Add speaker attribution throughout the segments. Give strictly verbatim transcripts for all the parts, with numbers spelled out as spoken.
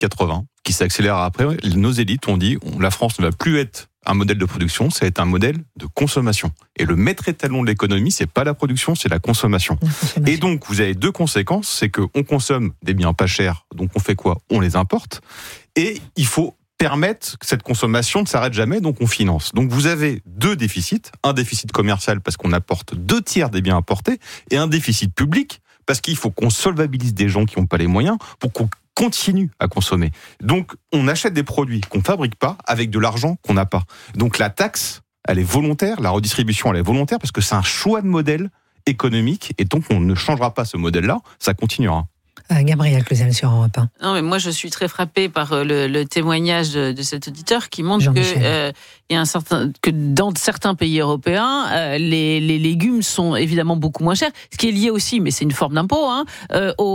Speaker 1: quatre-vingts, qui s'accélère après. Nos élites ont dit, la France ne va plus être un modèle de production, ça va être un modèle de consommation. Et le maître étalon de l'économie, c'est pas la production, c'est la consommation. La consommation. Et donc, vous avez deux conséquences, c'est qu'on consomme des biens pas chers, donc on fait quoi ? On les importe. Et il faut permettre que cette consommation ne s'arrête jamais, donc on finance. Donc vous avez deux déficits, un déficit commercial parce qu'on apporte deux tiers des biens importés, et un déficit public parce qu'il faut qu'on solvabilise des gens qui n'ont pas les moyens pour qu'on continue à consommer. Donc, on achète des produits qu'on ne fabrique pas avec de l'argent qu'on n'a pas. Donc, la taxe, elle est volontaire, la redistribution, elle est volontaire parce que c'est un choix de modèle économique et donc on ne changera pas ce modèle-là, ça continuera.
Speaker 2: Euh, Gabrielle Cluzel sur Europe un.
Speaker 3: Non, mais moi, je suis très frappée par le, le témoignage de, de cet auditeur qui montre que, euh, il y a un certain, que dans certains pays européens, euh, les, les légumes sont évidemment beaucoup moins chers, ce qui est lié aussi, mais c'est une forme d'impôt, hein, euh, au,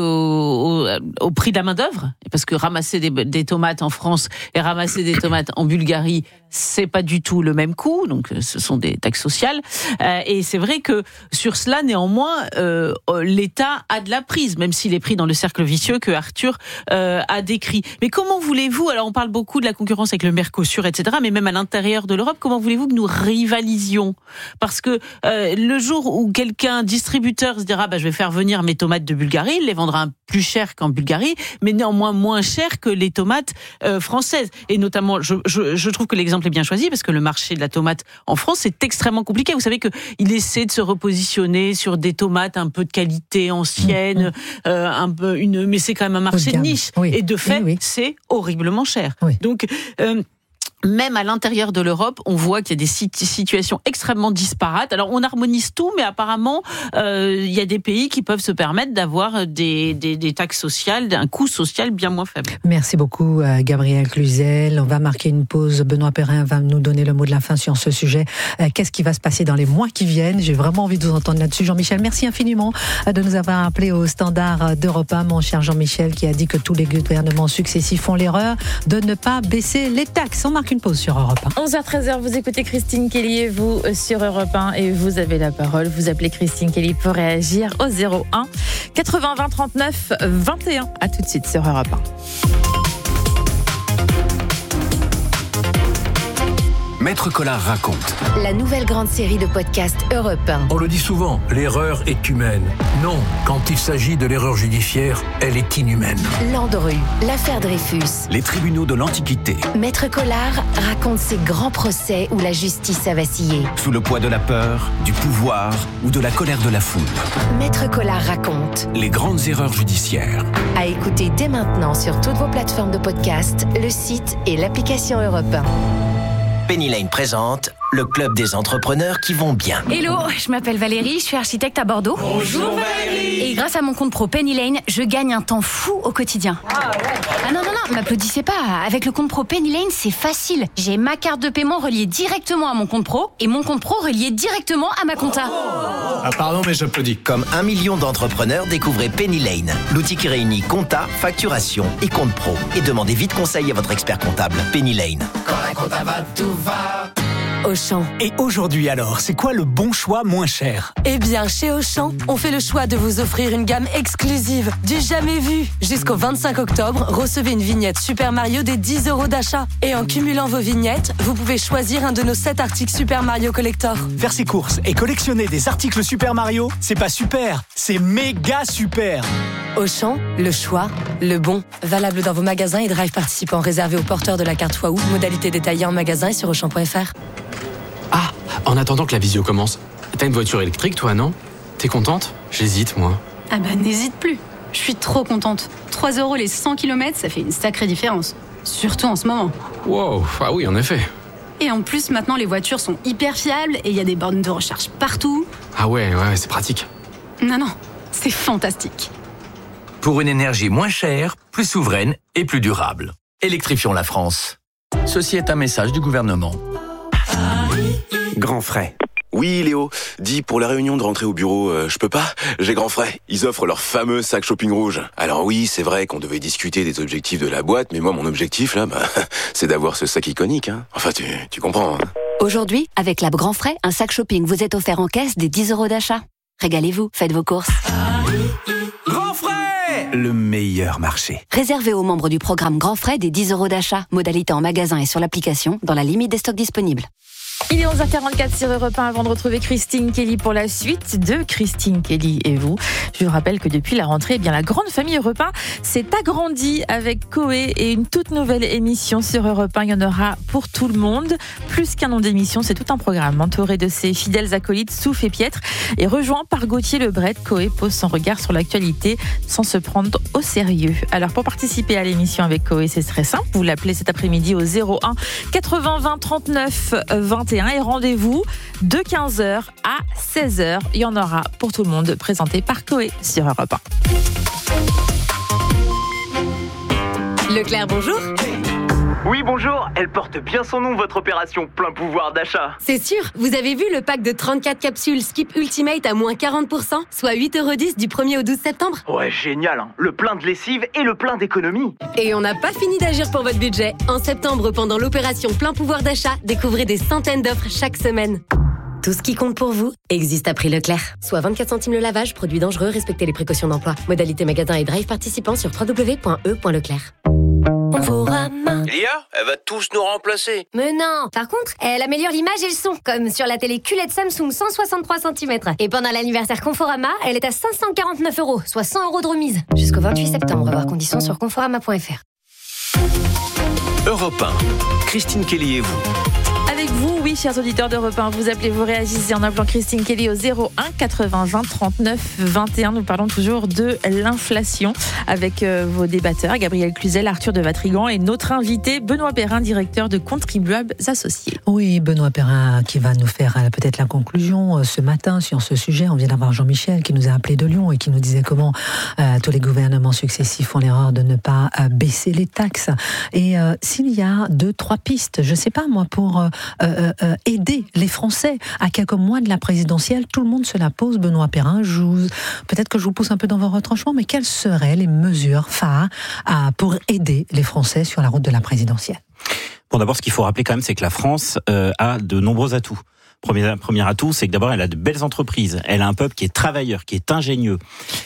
Speaker 3: au, au, au prix de la main-d'œuvre. Parce que ramasser des, des tomates en France et ramasser des tomates en Bulgarie, c'est pas du tout le même coût, donc ce sont des taxes sociales. Euh, et c'est vrai que sur cela, néanmoins, euh, l'État a de la prise, même s'il est pris dans le cercle vicieux que Arthur euh, a décrit. Mais comment voulez-vous, alors on parle beaucoup de la concurrence avec le Mercosur, et cetera, mais même à l'intérieur de l'Europe, comment voulez-vous que nous rivalisions ? Parce que euh, le jour où quelqu'un, distributeur, se dira bah, « je vais faire venir mes tomates de Bulgarie », il les vendra plus cher qu'en Bulgarie, mais néanmoins moins cher que les tomates euh, françaises. Et notamment, je, je, je trouve que l'exemple est bien choisi, parce que le marché de la tomate en France, c'est extrêmement compliqué. Vous savez qu'il essaie de se repositionner sur des tomates un peu de qualité ancienne, mmh. euh, un peu une, mais c'est quand même un marché de niche. Oui. Et de fait, oui, oui. c'est horriblement cher. Oui. Donc, euh, même à l'intérieur de l'Europe, on voit qu'il y a des situations extrêmement disparates. Alors, on harmonise tout, mais apparemment, euh, il y a des pays qui peuvent se permettre d'avoir des, des, des taxes sociales, un coût social bien moins faible.
Speaker 2: Merci beaucoup, euh, Gabrielle Cluzel. On va marquer une pause. Benoît Perrin va nous donner le mot de la fin sur ce sujet. Euh, qu'est-ce qui va se passer dans les mois qui viennent ? J'ai vraiment envie de vous entendre là-dessus. Jean-Michel, merci infiniment de nous avoir appelé au standard d'Europe un, mon cher Jean-Michel, qui a dit que tous les gouvernements successifs font l'erreur de ne pas baisser les taxes. On marque une pause sur Europe un.
Speaker 4: onze heures treize, vous écoutez Christine Kelly, vous sur Europe un, et vous avez la parole. Vous appelez Christine Kelly pour réagir au zéro un quatre-vingts vingt trente-neuf vingt et un. À tout de suite sur Europe un.
Speaker 5: Maître Collard raconte.
Speaker 6: La nouvelle grande série de podcasts Europe un.
Speaker 7: On le dit souvent, l'erreur est humaine. Non, quand il s'agit de l'erreur judiciaire, elle est inhumaine.
Speaker 6: Landru, l'affaire Dreyfus.
Speaker 5: Les tribunaux de l'Antiquité.
Speaker 6: Maître Collard raconte ces grands procès où la justice a vacillé.
Speaker 5: Sous le poids de la peur, du pouvoir ou de la colère de la foule.
Speaker 6: Maître Collard raconte.
Speaker 5: Les grandes erreurs judiciaires.
Speaker 6: À écouter dès maintenant sur toutes vos plateformes de podcast, le site et l'application Europe un.
Speaker 8: Penny Lane présente le club des entrepreneurs qui vont bien.
Speaker 9: Hello, je m'appelle Valérie, je suis architecte à Bordeaux.
Speaker 8: Bonjour Valérie.
Speaker 9: Et grâce à mon compte pro Penny Lane, je gagne un temps fou au quotidien. Ah ouais. Ah non, non, non, m'applaudissez pas. Avec le compte pro Penny Lane, c'est facile. J'ai ma carte de paiement reliée directement à mon compte pro et mon compte pro relié directement à ma compta.
Speaker 7: Oh. Ah pardon, mais j'applaudis.
Speaker 8: Comme un million d'entrepreneurs, découvrez Penny Lane, l'outil qui réunit compta, facturation et compte pro. Et demandez vite conseil à votre expert comptable. Penny Lane.
Speaker 10: Quand la compta va, tout va.
Speaker 11: Auchan.
Speaker 12: Et aujourd'hui alors, c'est quoi le bon choix moins cher ?
Speaker 11: Eh bien, chez Auchan, on fait le choix de vous offrir une gamme exclusive, du jamais vu. Jusqu'au vingt-cinq octobre, recevez une vignette Super Mario des dix euros d'achat. Et en cumulant vos vignettes, vous pouvez choisir un de nos sept articles Super Mario Collector.
Speaker 12: Faire ses courses et collectionner des articles Super Mario, c'est pas super, c'est méga super.
Speaker 11: Auchan, le choix, le bon. Valable dans vos magasins et drive participants réservés aux porteurs de la carte fois où. Modalité détaillée en magasin et sur auchan point f r.
Speaker 13: Ah, en attendant que la visio commence, t'as une voiture électrique toi, non ? T'es contente ? J'hésite, moi.
Speaker 14: Ah bah n'hésite plus, je suis trop contente. trois euros les cent kilomètres, ça fait une sacrée différence. Surtout en ce moment.
Speaker 13: Wow, ah oui, en effet.
Speaker 14: Et en plus, maintenant, les voitures sont hyper fiables et il y a des bornes de recharge partout.
Speaker 13: Ah ouais, ouais, c'est pratique.
Speaker 14: Non, non, c'est fantastique.
Speaker 5: Pour une énergie moins chère, plus souveraine et plus durable. Électrifions la France. Ceci est un message du gouvernement.
Speaker 15: Grand frais. Oui, Léo, dis pour la réunion de rentrée au bureau, euh, je peux pas, j'ai grand frais. Ils offrent leur fameux sac shopping rouge. Alors oui, c'est vrai qu'on devait discuter des objectifs de la boîte, mais moi, mon objectif, là, bah, c'est d'avoir ce sac iconique. Hein. Enfin, tu, tu comprends. Hein.
Speaker 16: Aujourd'hui, avec Lab Grand Frais, un sac shopping vous est offert en caisse des dix euros d'achat. Régalez-vous, faites vos courses.
Speaker 17: Grand Frais, le meilleur marché.
Speaker 16: Réservé aux membres du programme Grand Frais des dix euros d'achat. Modalité en magasin et sur l'application, dans la limite des stocks disponibles.
Speaker 4: Il est onze heures quarante-quatre sur Europe un avant de retrouver Christine Kelly pour la suite de Christine Kelly et vous. Je vous rappelle que depuis la rentrée, eh bien, la grande famille Europe un s'est agrandie avec Coé et une toute nouvelle émission sur Europe un. Il y en aura pour tout le monde. Plus qu'un nom d'émission, c'est tout un programme. Entouré de ses fidèles acolytes Souf et Pietre et rejoint par Gauthier Lebret, Coé pose son regard sur l'actualité sans se prendre au sérieux. Alors pour participer à l'émission avec Coé, c'est très simple. Vous l'appelez cet après-midi au zéro un quatre-vingts vingt trente-neuf vingt et un et rendez-vous de quinze heures à seize heures. Il y en aura pour tout le monde, présenté par Coé sur Europe un.
Speaker 18: Leclerc, bonjour.
Speaker 19: Oui, bonjour. Elle porte bien son nom, votre opération plein pouvoir d'achat.
Speaker 18: C'est sûr. Vous avez vu le pack de trente-quatre capsules Skip Ultimate à moins quarante pour cent, soit huit euros dix du premier au douze septembre.
Speaker 19: Ouais, génial, hein. Le plein de lessive et le plein d'économie.
Speaker 18: Et on n'a pas fini d'agir pour votre budget. En septembre, pendant l'opération plein pouvoir d'achat, découvrez des centaines d'offres chaque semaine. Tout ce qui compte pour vous existe à prix Leclerc. Soit vingt-quatre centimes le lavage, produit dangereux, respectez les précautions d'emploi. Modalité magasin et drive participants sur w w w point e point leclerc.
Speaker 20: Lia, elle va tous nous remplacer.
Speaker 21: Mais non. Par contre, elle améliore l'image et le son, comme sur la télé Q L E D Samsung cent soixante-trois centimètres. Et pendant l'anniversaire Conforama, elle est à cinq cent quarante-neuf euros, soit cent euros de remise. Jusqu'au vingt-huit septembre, voir conditions sur conforama point f r.
Speaker 8: Europe un, Christine Kelly et vous.
Speaker 4: Avec vous, oui, chers auditeurs d'Europe un, vous appelez, vous réagissez en appelant Christine Kelly au zéro un quatre-vingts vingt trente-neuf vingt et un. Nous parlons toujours de l'inflation avec euh, vos débatteurs, Gabriel Cluzel, Arthur de Vatrigan et notre invité, Benoît Perrin, directeur de Contribuables Associés.
Speaker 2: Oui, Benoît Perrin qui va nous faire euh, peut-être la conclusion euh, ce matin sur ce sujet. On vient d'avoir Jean-Michel qui nous a appelé de Lyon et qui nous disait comment euh, tous les gouvernements successifs font l'erreur de ne pas euh, baisser les taxes. Et euh, s'il y a deux, trois pistes, je ne sais pas moi, pour... Euh, Euh, euh, aider les Français à quelques mois de la présidentielle, tout le monde se la pose. Benoît Perrin, je vous, peut-être que je vous pousse un peu dans vos retranchements, mais quelles seraient les mesures phares à, pour aider les Français sur la route de la présidentielle?
Speaker 22: Bon, d'abord, ce qu'il faut rappeler quand même, c'est que la France euh, a de nombreux atouts. Premier, premier atout, c'est que d'abord, elle a de belles entreprises. Elle a un peuple qui est travailleur, qui est ingénieux.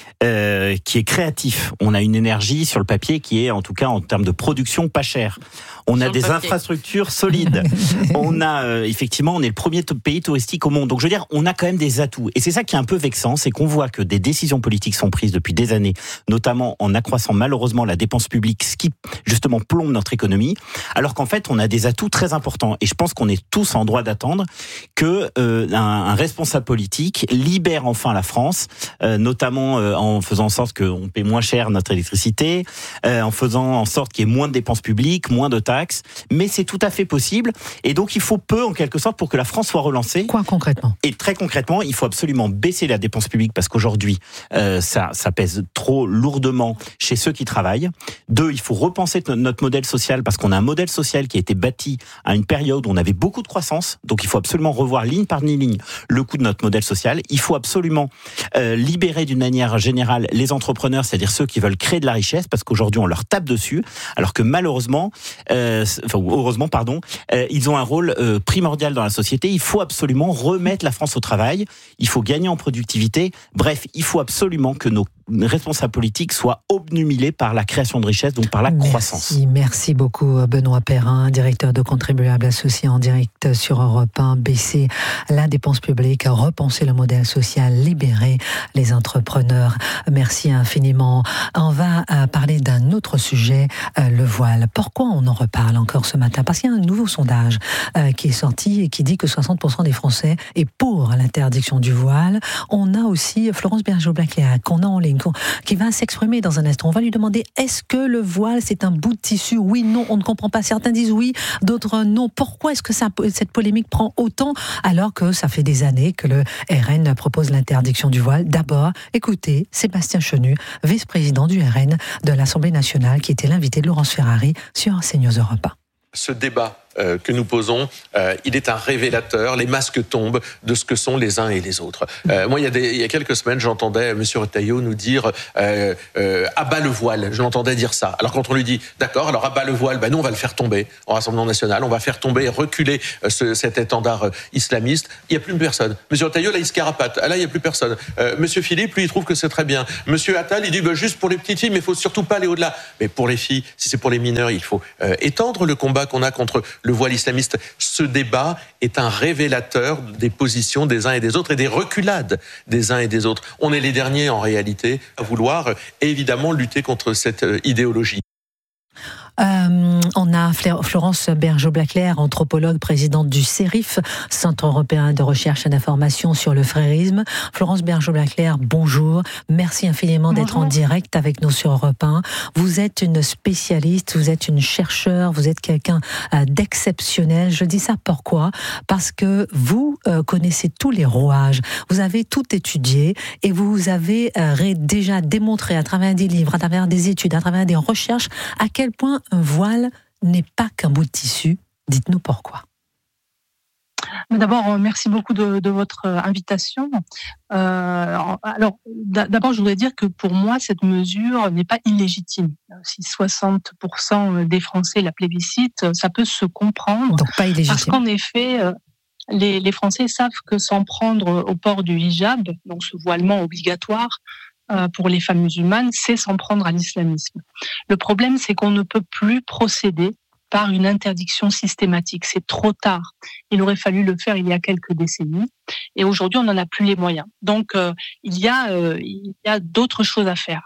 Speaker 22: Euh, qui est créatif. On a une énergie sur le papier qui est, en tout cas, en termes de production, pas chère. On sur a des papier. infrastructures solides. on a, euh, effectivement, on est le premier t- pays touristique au monde. Donc, je veux dire, on a quand même des atouts. Et c'est ça qui est un peu vexant, c'est qu'on voit que des décisions politiques sont prises depuis des années, notamment en accroissant malheureusement la dépense publique, ce qui, justement, plombe notre économie, alors qu'en fait, on a des atouts très importants. Et je pense qu'on est tous en droit d'attendre que euh, un, un responsable politique libère enfin la France, euh, notamment euh, en en faisant en sorte qu'on paie moins cher notre électricité, euh, en faisant en sorte qu'il y ait moins de dépenses publiques, moins de taxes, mais c'est tout à fait possible, et donc il faut peu, en quelque sorte, pour que la France soit relancée.
Speaker 2: Quoi concrètement ?
Speaker 22: Et très concrètement, il faut absolument baisser la dépense publique, parce qu'aujourd'hui, euh, ça, ça pèse trop lourdement chez ceux qui travaillent. Deux, il faut repenser notre modèle social, parce qu'on a un modèle social qui a été bâti à une période où on avait beaucoup de croissance, donc il faut absolument revoir ligne par ligne le coût de notre modèle social. Il faut absolument euh, libérer d'une manière générale les entrepreneurs, c'est-à-dire ceux qui veulent créer de la richesse, parce qu'aujourd'hui on leur tape dessus, alors que malheureusement, euh, enfin heureusement pardon, euh, ils ont un rôle euh, primordial dans la société. Il faut absolument remettre la France au travail. Il faut gagner en productivité. Bref, il faut absolument que nos responsables politiques soient obnubilés par la création de richesse, donc par la
Speaker 2: merci,
Speaker 22: croissance.
Speaker 2: Merci beaucoup Benoît Perrin, directeur de Contribuables Associés en direct sur Europe un. Baisser la dépense publique, repenser le modèle social, libérer les entrepreneurs. Merci infiniment. On va parler d'un autre sujet, le voile. Pourquoi on en reparle encore ce matin ? Parce qu'il y a un nouveau sondage qui est sorti et qui dit que soixante pour cent des Français est pour l'interdiction du voile. On a aussi Florence Bergeau-Blacléac qu'on a en ligne, qui va s'exprimer dans un instant. On va lui demander, est-ce que le voile, c'est un bout de tissu ? Oui, non, on ne comprend pas. Certains disent oui, d'autres non. Pourquoi est-ce que ça, cette polémique prend autant, alors que ça fait des années que le R N propose l'interdiction du voile ? D'abord, écoutez, Sébastien Chenu, vice-président du R N de l'Assemblée nationale, qui était l'invité de Laurence Ferrari sur CNews Europe un.
Speaker 23: Ce débat
Speaker 1: euh, que nous posons, euh, il est un révélateur. Les masques tombent de ce que sont les uns et les autres. Euh, moi, il y, a des, il y a quelques semaines, j'entendais M. Retailleau nous dire euh, euh, « abat le voile ». Je l'entendais dire ça. Alors quand on lui dit « d'accord, alors abat le voile, ben nous on va le faire tomber au Rassemblement national, on va faire tomber, reculer euh, ce, cet étendard euh, islamiste », il n'y a plus personne. M. Retailleau, là, il se carapate. Là, il n'y a plus personne. Euh, M. Philippe, lui, il trouve que c'est très bien. M. Attal, il dit ben, juste pour les petites filles, mais il faut surtout pas aller au-delà. Mais pour les filles, si c'est pour les mineurs, il faut euh, étendre le combat qu'on a contre le voile islamiste. Ce débat est un révélateur des positions des uns et des autres et des reculades des uns et des autres. On est les derniers, en réalité, à vouloir euh, évidemment lutter contre cette euh, idéologie.
Speaker 2: Euh, on a Florence Bergeaud-Blaclair, anthropologue, présidente du CERIF, Centre européen de recherche et d'information sur le frérisme. Florence Bergeaud-Blaclair, bonjour. Merci infiniment bonjour. D'être en direct avec nous sur Europe un. Vous êtes une spécialiste, vous êtes une chercheure, vous êtes quelqu'un d'exceptionnel. Je dis ça pourquoi ? Parce que vous euh, connaissez tous les rouages. Vous avez tout étudié et vous avez euh, déjà démontré à travers des livres, à travers des études, à travers des recherches, à quel point un voile n'est pas qu'un bout de tissu. Dites-nous pourquoi.
Speaker 3: D'abord, merci beaucoup de, de votre invitation. Euh, alors, d'abord, je voudrais dire que pour moi, cette mesure n'est pas illégitime. Si soixante pour cent des Français la plébiscitent, ça peut se comprendre.
Speaker 2: Donc pas illégitime.
Speaker 3: Parce qu'en effet, les, les Français savent que s'en prendre au port du hijab, donc ce voilement obligatoire, pour les femmes musulmanes, c'est s'en prendre à l'islamisme. Le problème, c'est qu'on ne peut plus procéder par une interdiction systématique. C'est trop tard. Il aurait fallu le faire il y a quelques décennies. Et aujourd'hui, on n'en a plus les moyens. Donc, euh, il y a, euh, il y a d'autres choses à faire.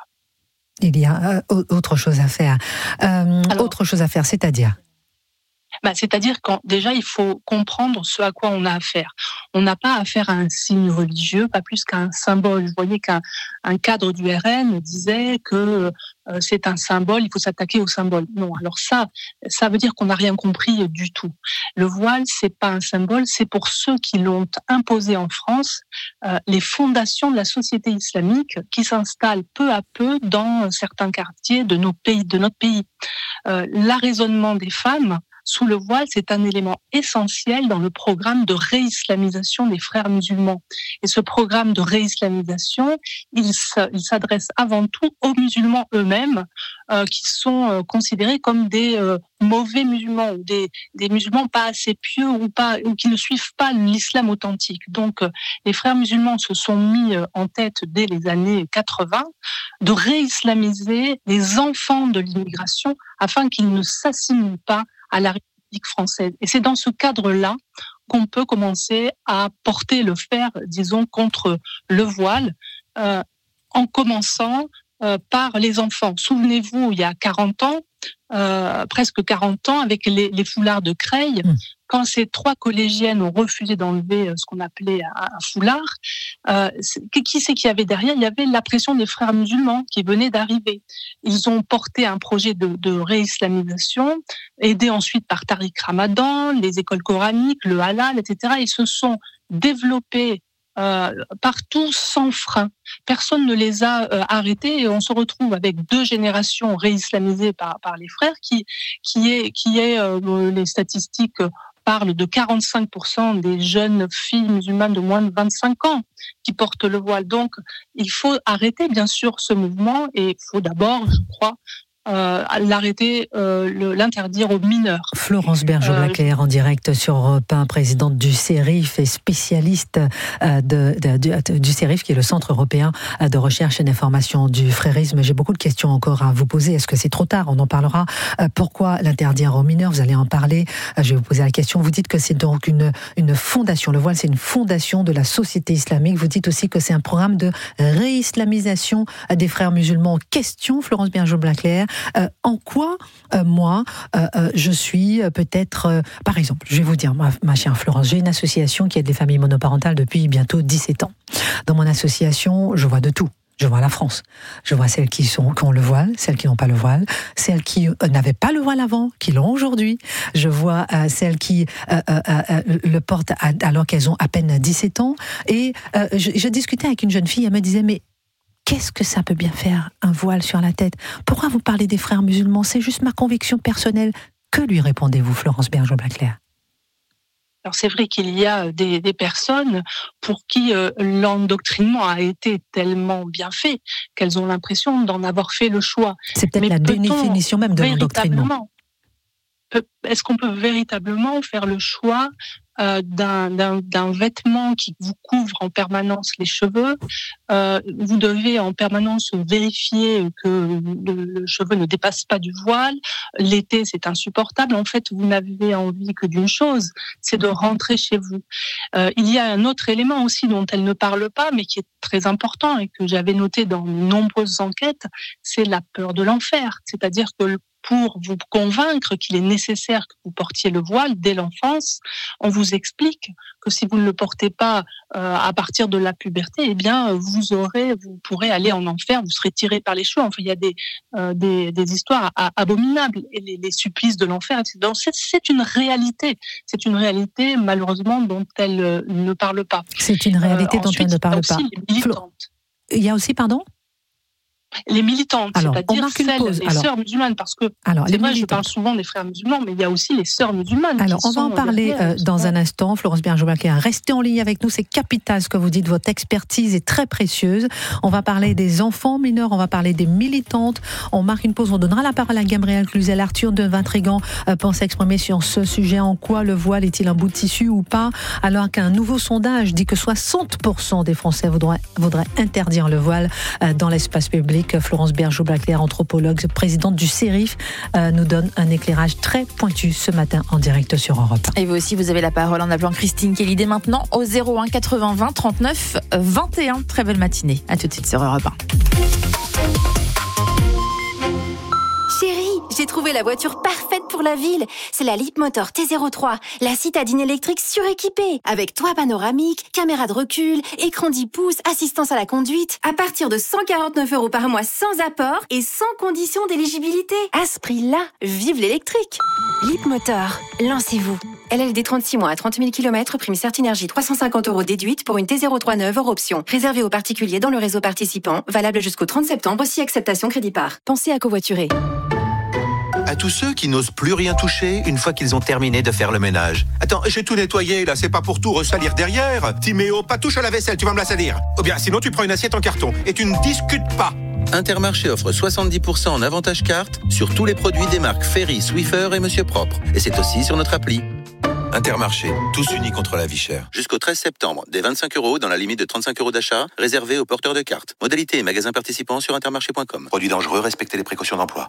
Speaker 2: Il y a euh, autre chose à faire. Euh, Alors, autre chose à faire, c'est-à-dire ?
Speaker 3: Bah, c'est-à-dire que déjà, il faut comprendre ce à quoi on a affaire. On n'a pas affaire à un signe religieux, pas plus qu'à un symbole. Vous voyez qu'un un cadre du R N disait que euh, c'est un symbole, il faut s'attaquer au symbole. Non, alors ça, ça veut dire qu'on n'a rien compris du tout. Le voile, c'est pas un symbole, c'est pour ceux qui l'ont imposé en France, euh, les fondations de la société islamique qui s'installent peu à peu dans certains quartiers de nos pays, de notre pays. Euh, l'arraisonnement des femmes sous le voile, c'est un élément essentiel dans le programme de réislamisation des frères musulmans. Et ce programme de réislamisation, il s'adresse avant tout aux musulmans eux-mêmes, euh, qui sont euh, considérés comme des euh, mauvais musulmans, ou des, des musulmans pas assez pieux, ou, pas, ou qui ne suivent pas l'islam authentique. Donc, euh, les frères musulmans se sont mis euh, en tête dès les années quatre-vingts de réislamiser les enfants de l'immigration afin qu'ils ne s'assimilent pas à la République française. Et c'est dans ce cadre-là qu'on peut commencer à porter le fer, disons, contre le voile, euh, en commençant euh, par les enfants. Souvenez-vous, il y a quarante ans, euh, presque quarante ans, avec les, les foulards de Creil, mmh. quand ces trois collégiennes ont refusé d'enlever ce qu'on appelait un, un foulard, euh, qui c'est qu'il y avait derrière ? Il y avait la pression des frères musulmans qui venaient d'arriver. Ils ont porté un projet de, de réislamisation, aidés ensuite par Tariq Ramadan, les écoles coraniques, le halal, et cetera. Ils se sont développés Euh, partout sans frein. Personne ne les a euh, arrêtés et on se retrouve avec deux générations réislamisées par, par les frères qui, qui est, qui est euh, les statistiques parlent de quarante-cinq pour cent des jeunes filles musulmanes de moins de vingt-cinq ans qui portent le voile. Donc, il faut arrêter bien sûr ce mouvement et il faut d'abord, je crois, Euh, l'arrêter, euh, le, l'interdire aux mineurs.
Speaker 2: Florence Bergeaud-Blaclair euh, en direct sur Europe un, présidente du CERIF et spécialiste euh, de, de, de, du CERIF, qui est le Centre européen de recherche et d'information du frérisme. J'ai beaucoup de questions encore à vous poser. Est-ce que c'est trop tard ? On en parlera. Euh, pourquoi l'interdire aux mineurs ? Vous allez en parler. Euh, je vais vous poser la question. Vous dites que c'est donc une, une fondation. Le voile, c'est une fondation de la société islamique. Vous dites aussi que c'est un programme de réislamisation des frères musulmans. Question, Florence Bergeaud-Blaclair. Euh, en quoi, euh, moi, euh, euh, je suis euh, peut-être... Euh, par exemple, je vais vous dire, ma, ma chère Florence, j'ai une association qui aide les familles monoparentales depuis bientôt dix-sept ans. Dans mon association, je vois de tout. Je vois la France. Je vois celles qui, sont, qui ont le voile, celles qui n'ont pas le voile, celles qui euh, n'avaient pas le voile avant, qui l'ont aujourd'hui. Je vois euh, celles qui euh, euh, euh, le portent à, alors qu'elles ont à peine dix-sept ans. Et euh, je, je discutais avec une jeune fille, elle me disait, mais qu'est-ce que ça peut bien faire, un voile sur la tête ? Pourquoi vous parlez des frères musulmans ? C'est juste ma conviction personnelle Que lui répondez-vous, Florence Bergeau-Blaclair ?
Speaker 3: Alors c'est vrai qu'il y a des, des personnes pour qui euh, l'endoctrinement a été tellement bien fait qu'elles ont l'impression d'en avoir fait le choix.
Speaker 2: C'est peut-être Mais la définition même de l'endoctrinement.
Speaker 3: Est-ce qu'on peut véritablement faire le choix euh, d'un, d'un, d'un vêtement qui vous couvre en permanence les cheveux? euh, Vous devez en permanence vérifier que le, le cheveu ne dépasse pas du voile. L'été, c'est insupportable. En fait, vous n'avez envie que d'une chose, c'est de rentrer chez vous. Euh, il y a un autre élément aussi dont elle ne parle pas, mais qui est très important et que j'avais noté dans de nombreuses enquêtes, c'est la peur de l'enfer. C'est-à-dire que le pour vous convaincre qu'il est nécessaire que vous portiez le voile dès l'enfance, on vous explique que si vous ne le portez pas euh, à partir de la puberté, eh bien vous aurez, vous pourrez aller en enfer, vous serez tiré par les cheveux. Enfin, il y a des euh, des, des histoires à, abominables et les, les supplices de l'enfer. Donc c'est, c'est une réalité, c'est une réalité malheureusement dont elle euh, ne parle pas.
Speaker 2: C'est une réalité euh, dont
Speaker 3: ensuite,
Speaker 2: elle ne parle pas. Il y a aussi, pardon.
Speaker 3: Les militantes,
Speaker 2: alors,
Speaker 3: c'est-à-dire celles
Speaker 2: pause.
Speaker 3: des
Speaker 2: alors,
Speaker 3: sœurs musulmanes, parce que
Speaker 2: alors,
Speaker 3: c'est vrai, militantes. Je parle souvent des frères musulmans, mais il y a aussi les sœurs musulmanes.
Speaker 2: Alors, on va en parler
Speaker 3: derrière,
Speaker 2: euh, dans un instant. Florence Bergeau-Blaclair, restez en ligne avec nous, c'est capital ce que vous dites, votre expertise est très précieuse. On va parler des enfants mineurs, on va parler des militantes. On marque une pause, on donnera la parole à Gabriel Cluzel. Arthur de Vatrigan euh, pense exprimer sur ce sujet. En quoi le voile est-il un bout de tissu ou pas? Alors qu'un nouveau sondage dit que soixante pour cent des Français voudraient, voudraient interdire le voile euh, dans l'espace public. Florence Bergeau Blaclair, anthropologue, présidente du CERIF, euh, nous donne un éclairage très pointu ce matin en direct sur Europe un.
Speaker 4: Et vous aussi, vous avez la parole en appelant Christine Kelly dès maintenant au zéro un quatre-vingts vingt trente-neuf vingt et un. Très belle matinée. À tout de suite sur Europe un.
Speaker 6: Chérie, j'ai trouvé la voiture parfaite pour la ville. C'est la Leapmotor T zéro trois, la citadine électrique suréquipée, avec toit panoramique, caméra de recul, écran dix pouces, assistance à la conduite, à partir de cent quarante-neuf euros par mois sans apport et sans condition d'éligibilité. À ce prix-là, vive l'électrique. Leapmotor, lancez-vous. L L D trente-six mois à trente mille kilomètres, prime Certinergie trois cent cinquante euros déduite pour une T zéro trois neuve hors option. Réservée aux particuliers dans le réseau participant, valable jusqu'au trente septembre si acceptation crédit par. Pensez à covoiturer.
Speaker 9: À tous ceux qui n'osent plus rien toucher une fois qu'ils ont terminé de faire le ménage. Attends, j'ai tout nettoyé là, c'est pas pour tout ressalir derrière. Timéo, pas touche à la vaisselle, tu vas me la salir. Ou bien sinon tu prends une assiette en carton et tu ne discutes pas.
Speaker 23: Intermarché offre soixante-dix pour cent en avantage carte sur tous les produits des marques Ferry, Swiffer et Monsieur Propre. Et c'est aussi sur notre appli.
Speaker 9: Intermarché, tous unis contre la vie chère.
Speaker 23: Jusqu'au treize septembre, des vingt-cinq euros dans la limite de trente-cinq euros d'achat, réservés aux porteurs de cartes. Modalité et magasins participants sur intermarché point com.
Speaker 9: Produits dangereux, respectez les précautions d'emploi.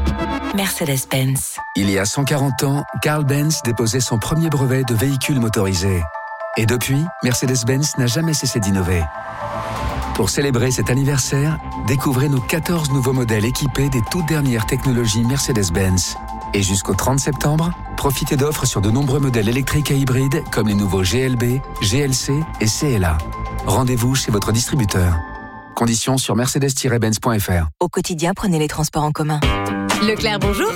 Speaker 24: Mercedes-Benz. Il y a cent quarante ans, Carl Benz déposait son premier brevet de véhicule motorisé. Et depuis, Mercedes-Benz n'a jamais cessé d'innover. Pour célébrer cet anniversaire, découvrez nos quatorze nouveaux modèles équipés des toutes dernières technologies Mercedes-Benz. Et jusqu'au trente septembre, profitez d'offres sur de nombreux modèles électriques et hybrides comme les nouveaux G L B, G L C et C L A. Rendez-vous chez votre distributeur. Conditions sur mercedes tiret benz point f r.
Speaker 18: Au quotidien, prenez les transports en commun.
Speaker 21: Leclerc, bonjour.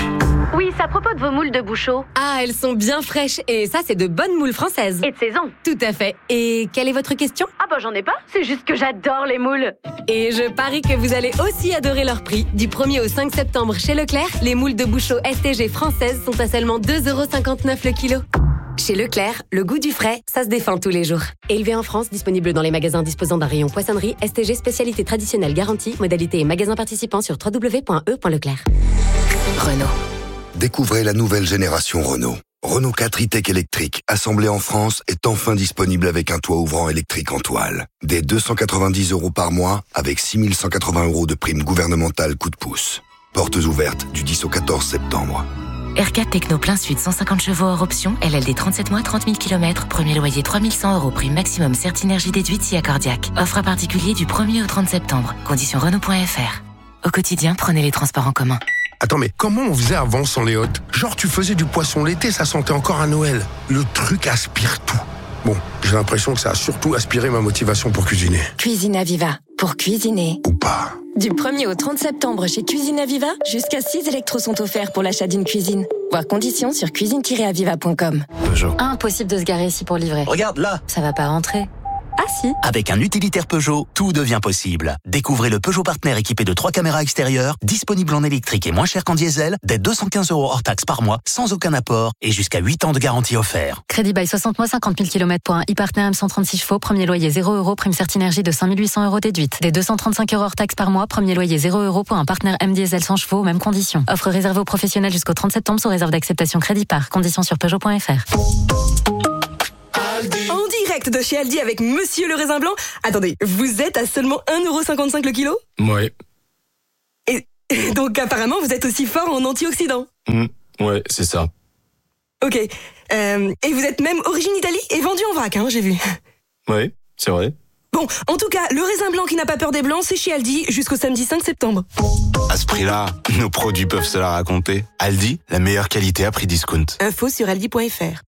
Speaker 18: Oui, c'est à propos de vos moules de bouchot.
Speaker 21: Ah, elles sont bien fraîches et ça, c'est de bonnes moules françaises.
Speaker 18: Et de saison.
Speaker 21: Tout à fait. Et quelle est votre question?
Speaker 18: Ah bah j'en ai pas, c'est juste que j'adore les moules.
Speaker 21: Et je parie que vous allez aussi adorer leur prix. Du premier au cinq septembre chez Leclerc, les moules de bouchot S T G françaises sont à seulement deux euros cinquante-neuf le kilo. Chez Leclerc, le goût du frais, ça se défend tous les jours. Élevé en France, disponible dans les magasins disposant d'un rayon poissonnerie, S T G spécialité traditionnelle garantie, modalité et magasins participants sur w w w point e point leclerc.
Speaker 25: Renault. Découvrez la nouvelle génération Renault. Renault quatre e-Tech électrique, assemblé en France, est enfin disponible avec un toit ouvrant électrique en toile. Dès deux cent quatre-vingt-dix euros par mois, avec six mille cent quatre-vingts euros de prime gouvernementale coup de pouce. Portes ouvertes du dix au quatorze septembre.
Speaker 18: R quatre Techno plein sud, cent cinquante chevaux hors option, L L D trente-sept mois, trente mille kilomètres, premier loyer trois mille cent euros, prime maximum Certinergie déduite si accordiaque. Offre à particulier du premier au trente septembre. Conditions Renault point f r. Au quotidien, prenez les transports en commun.
Speaker 7: Attends, mais comment on faisait avant sans les hôtes? Genre, tu faisais du poisson l'été, ça sentait encore à Noël. Le truc aspire tout. Bon, j'ai l'impression que ça a surtout aspiré ma motivation pour cuisiner.
Speaker 6: Cuisine Aviva, pour cuisiner.
Speaker 7: Ou pas.
Speaker 6: Du premier au trente septembre chez Cuisine Aviva, jusqu'à six électros sont offerts pour l'achat d'une cuisine. Voir conditions sur cuisine tiret aviva point com.
Speaker 24: Bonjour.
Speaker 21: Impossible de se garer ici pour livrer.
Speaker 24: Regarde, là.
Speaker 21: Ça va pas rentrer.
Speaker 4: Ah si.
Speaker 8: Avec un utilitaire Peugeot, tout devient possible. Découvrez le Peugeot Partner équipé de trois caméras extérieures, disponible en électrique et moins cher qu'en diesel, dès deux cent quinze euros hors taxe par mois, sans aucun apport et jusqu'à huit ans de garantie offert.
Speaker 16: Crédit bail soixante mois, cinquante mille kilomètres pour un e-partner M cent trente-six chevaux, premier loyer zéro euros, prime Certinergie de cinq mille huit cents euros déduite. Des deux cent trente-cinq euros hors taxe par mois, premier loyer zéro euros pour un partner M diesel cent chevaux, mêmes conditions. Offre réservée aux professionnels jusqu'au trente septembre sous réserve d'acceptation crédit par. Conditions sur Peugeot point F R.
Speaker 10: En direct de chez Aldi avec Monsieur le Raisin Blanc. Attendez, vous êtes à seulement un euro cinquante-cinq le kilo ?
Speaker 15: Ouais.
Speaker 10: Et donc apparemment vous êtes aussi fort en antioxydants.
Speaker 15: Mmh, ouais, c'est ça.
Speaker 10: Ok. Euh, et vous êtes même origine Italie et vendu en vrac, hein, j'ai vu.
Speaker 15: Ouais, c'est vrai.
Speaker 10: Bon, en tout cas, le raisin blanc qui n'a pas peur des blancs, c'est chez Aldi jusqu'au samedi cinq septembre.
Speaker 15: À ce prix-là, nos produits peuvent se la raconter. Aldi, la meilleure qualité à prix discount.
Speaker 10: Info sur aldi point F R.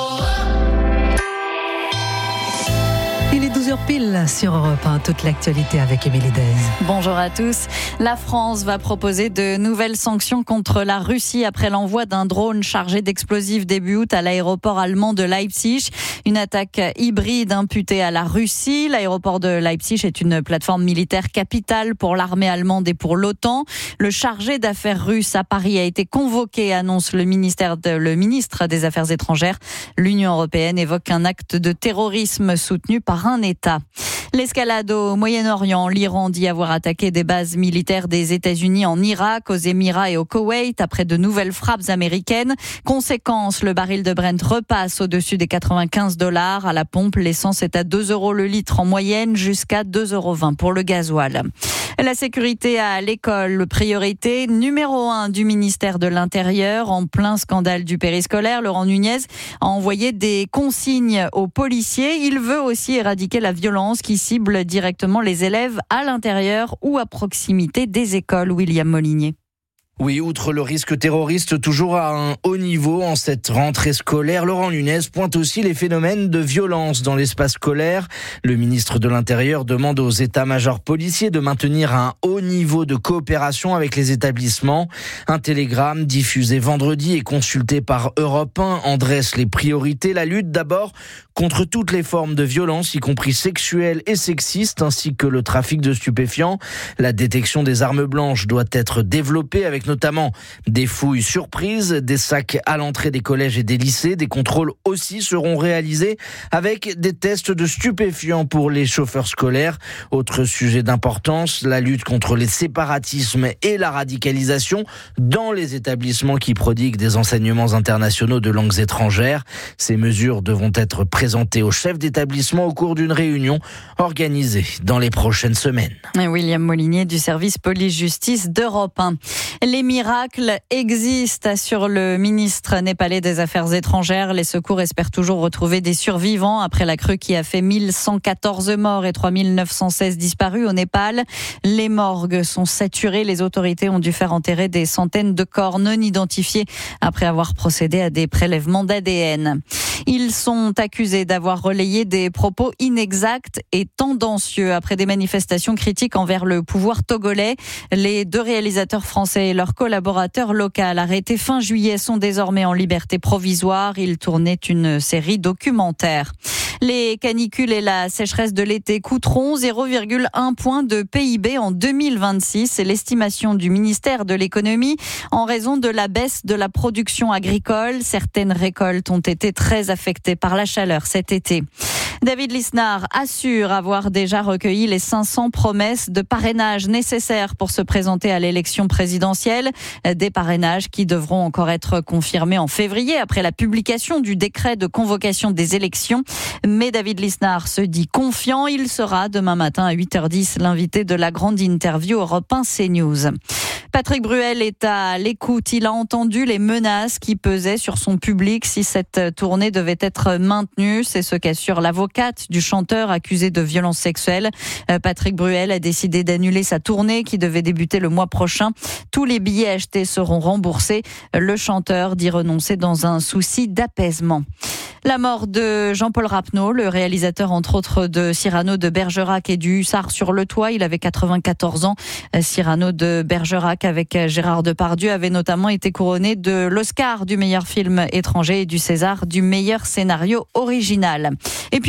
Speaker 2: Il est douze heures pile sur Europe un, toute l'actualité avec Émilie Dez.
Speaker 4: Bonjour à tous. La France va proposer de nouvelles sanctions contre la Russie après l'envoi d'un drone chargé d'explosifs début août à l'aéroport allemand de Leipzig. Une attaque hybride imputée à la Russie. L'aéroport de Leipzig est une plateforme militaire capitale pour l'armée allemande et pour l'OTAN. Le chargé d'affaires russe à Paris a été convoqué, annonce le ministère de, le ministre des Affaires étrangères. L'Union européenne évoque un acte de terrorisme soutenu par un État. L'escalade au Moyen-Orient, l'Iran dit avoir attaqué des bases militaires des États-Unis en Irak, aux Émirats et au Koweït après de nouvelles frappes américaines. Conséquence, le baril de Brent repasse au-dessus des quatre-vingt-quinze dollars à la pompe. L'essence est à deux euros le litre en moyenne, jusqu'à deux euros vingt pour le gasoil. La sécurité à l'école, priorité numéro un du ministère de l'Intérieur. En plein scandale du périscolaire, Laurent Nunez a envoyé des consignes aux policiers. Il veut aussi éradiquer la violence qui cible directement les élèves à l'intérieur ou à proximité des écoles. William Molinier.
Speaker 11: Oui, outre le risque terroriste toujours à un haut niveau en cette rentrée scolaire, Laurent Nunez pointe aussi les phénomènes de violence dans l'espace scolaire. Le ministre de l'Intérieur demande aux états-majors policiers de maintenir un haut niveau de coopération avec les établissements. Un télégramme diffusé vendredi et consulté par Europe un en dresse les priorités. La lutte d'abord contre toutes les formes de violence, y compris sexuelles et sexistes, ainsi que le trafic de stupéfiants. La détection des armes blanches doit être développée avec notamment des fouilles surprises, des sacs à l'entrée des collèges et des lycées. Des contrôles aussi seront réalisés avec des tests de stupéfiants pour les chauffeurs scolaires. Autre sujet d'importance, la lutte contre les séparatismes et la radicalisation dans les établissements qui prodiguent des enseignements internationaux de langues étrangères. Ces mesures devront être présentées aux chefs d'établissement au cours d'une réunion organisée dans les prochaines semaines.
Speaker 4: William Molinier du service police-justice d'Europe un. Les miracles existent, assure le ministre népalais des Affaires étrangères. Les secours espèrent toujours retrouver des survivants après la crue qui a fait mille cent quatorze morts et trois mille neuf cent seize disparus au Népal. Les morgues sont saturées. Les autorités ont dû faire enterrer des centaines de corps non identifiés après avoir procédé à des prélèvements d'A D N. Ils sont accusés d'avoir relayé des propos inexacts et tendancieux après des manifestations critiques envers le pouvoir togolais. Les deux réalisateurs français et leur collaborateur local arrêtés fin juillet sont désormais en liberté provisoire. Ils tournaient une série documentaire. Les canicules et la sécheresse de l'été coûteront zéro virgule un point de P I B en deux mille vingt-six. C'est l'estimation du ministère de l'économie en raison de la baisse de la production agricole. Certaines récoltes ont été très affectées par la chaleur cet été. David Lisnard assure avoir déjà recueilli les cinq cents promesses de parrainage nécessaires pour se présenter à l'élection présidentielle. Des parrainages qui devront encore être confirmés en février après la publication du décret de convocation des élections. Mais David Lisnard se dit confiant. Il sera demain matin à huit heures dix l'invité de la grande interview Europe un CNews. Patrick Bruel est à l'écoute. Il a entendu les menaces qui pesaient sur son public si cette tournée devait être maintenue. C'est ce qu'assure l'avocate du chanteur accusé de violences sexuelles. Patrick Bruel a décidé d'annuler sa tournée qui devait débuter le mois prochain. Tous les billets achetés seront remboursés. Le chanteur dit renoncer dans un souci d'apaisement. La mort de Jean-Paul Rapneau, le réalisateur entre autres de Cyrano de Bergerac et du Hussard sur le toit. Il avait quatre-vingt-quatorze ans. Cyrano de Bergerac avec Gérard Depardieu avait notamment été couronné de l'Oscar du meilleur film étranger et du César du meilleur scénario original. Et puis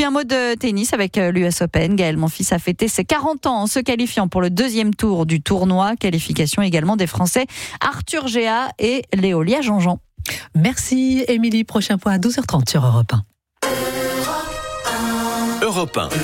Speaker 5: un mot de tennis avec l'U S Open. Gaël Monfils a fêté ses quarante ans en se qualifiant pour le deuxième tour du tournoi. Qualification également des Français Arthur Géat et Léolia Jean-Jean.
Speaker 2: Merci Émilie. Prochain point à douze heures trente sur Europe un.
Speaker 23: Europe un.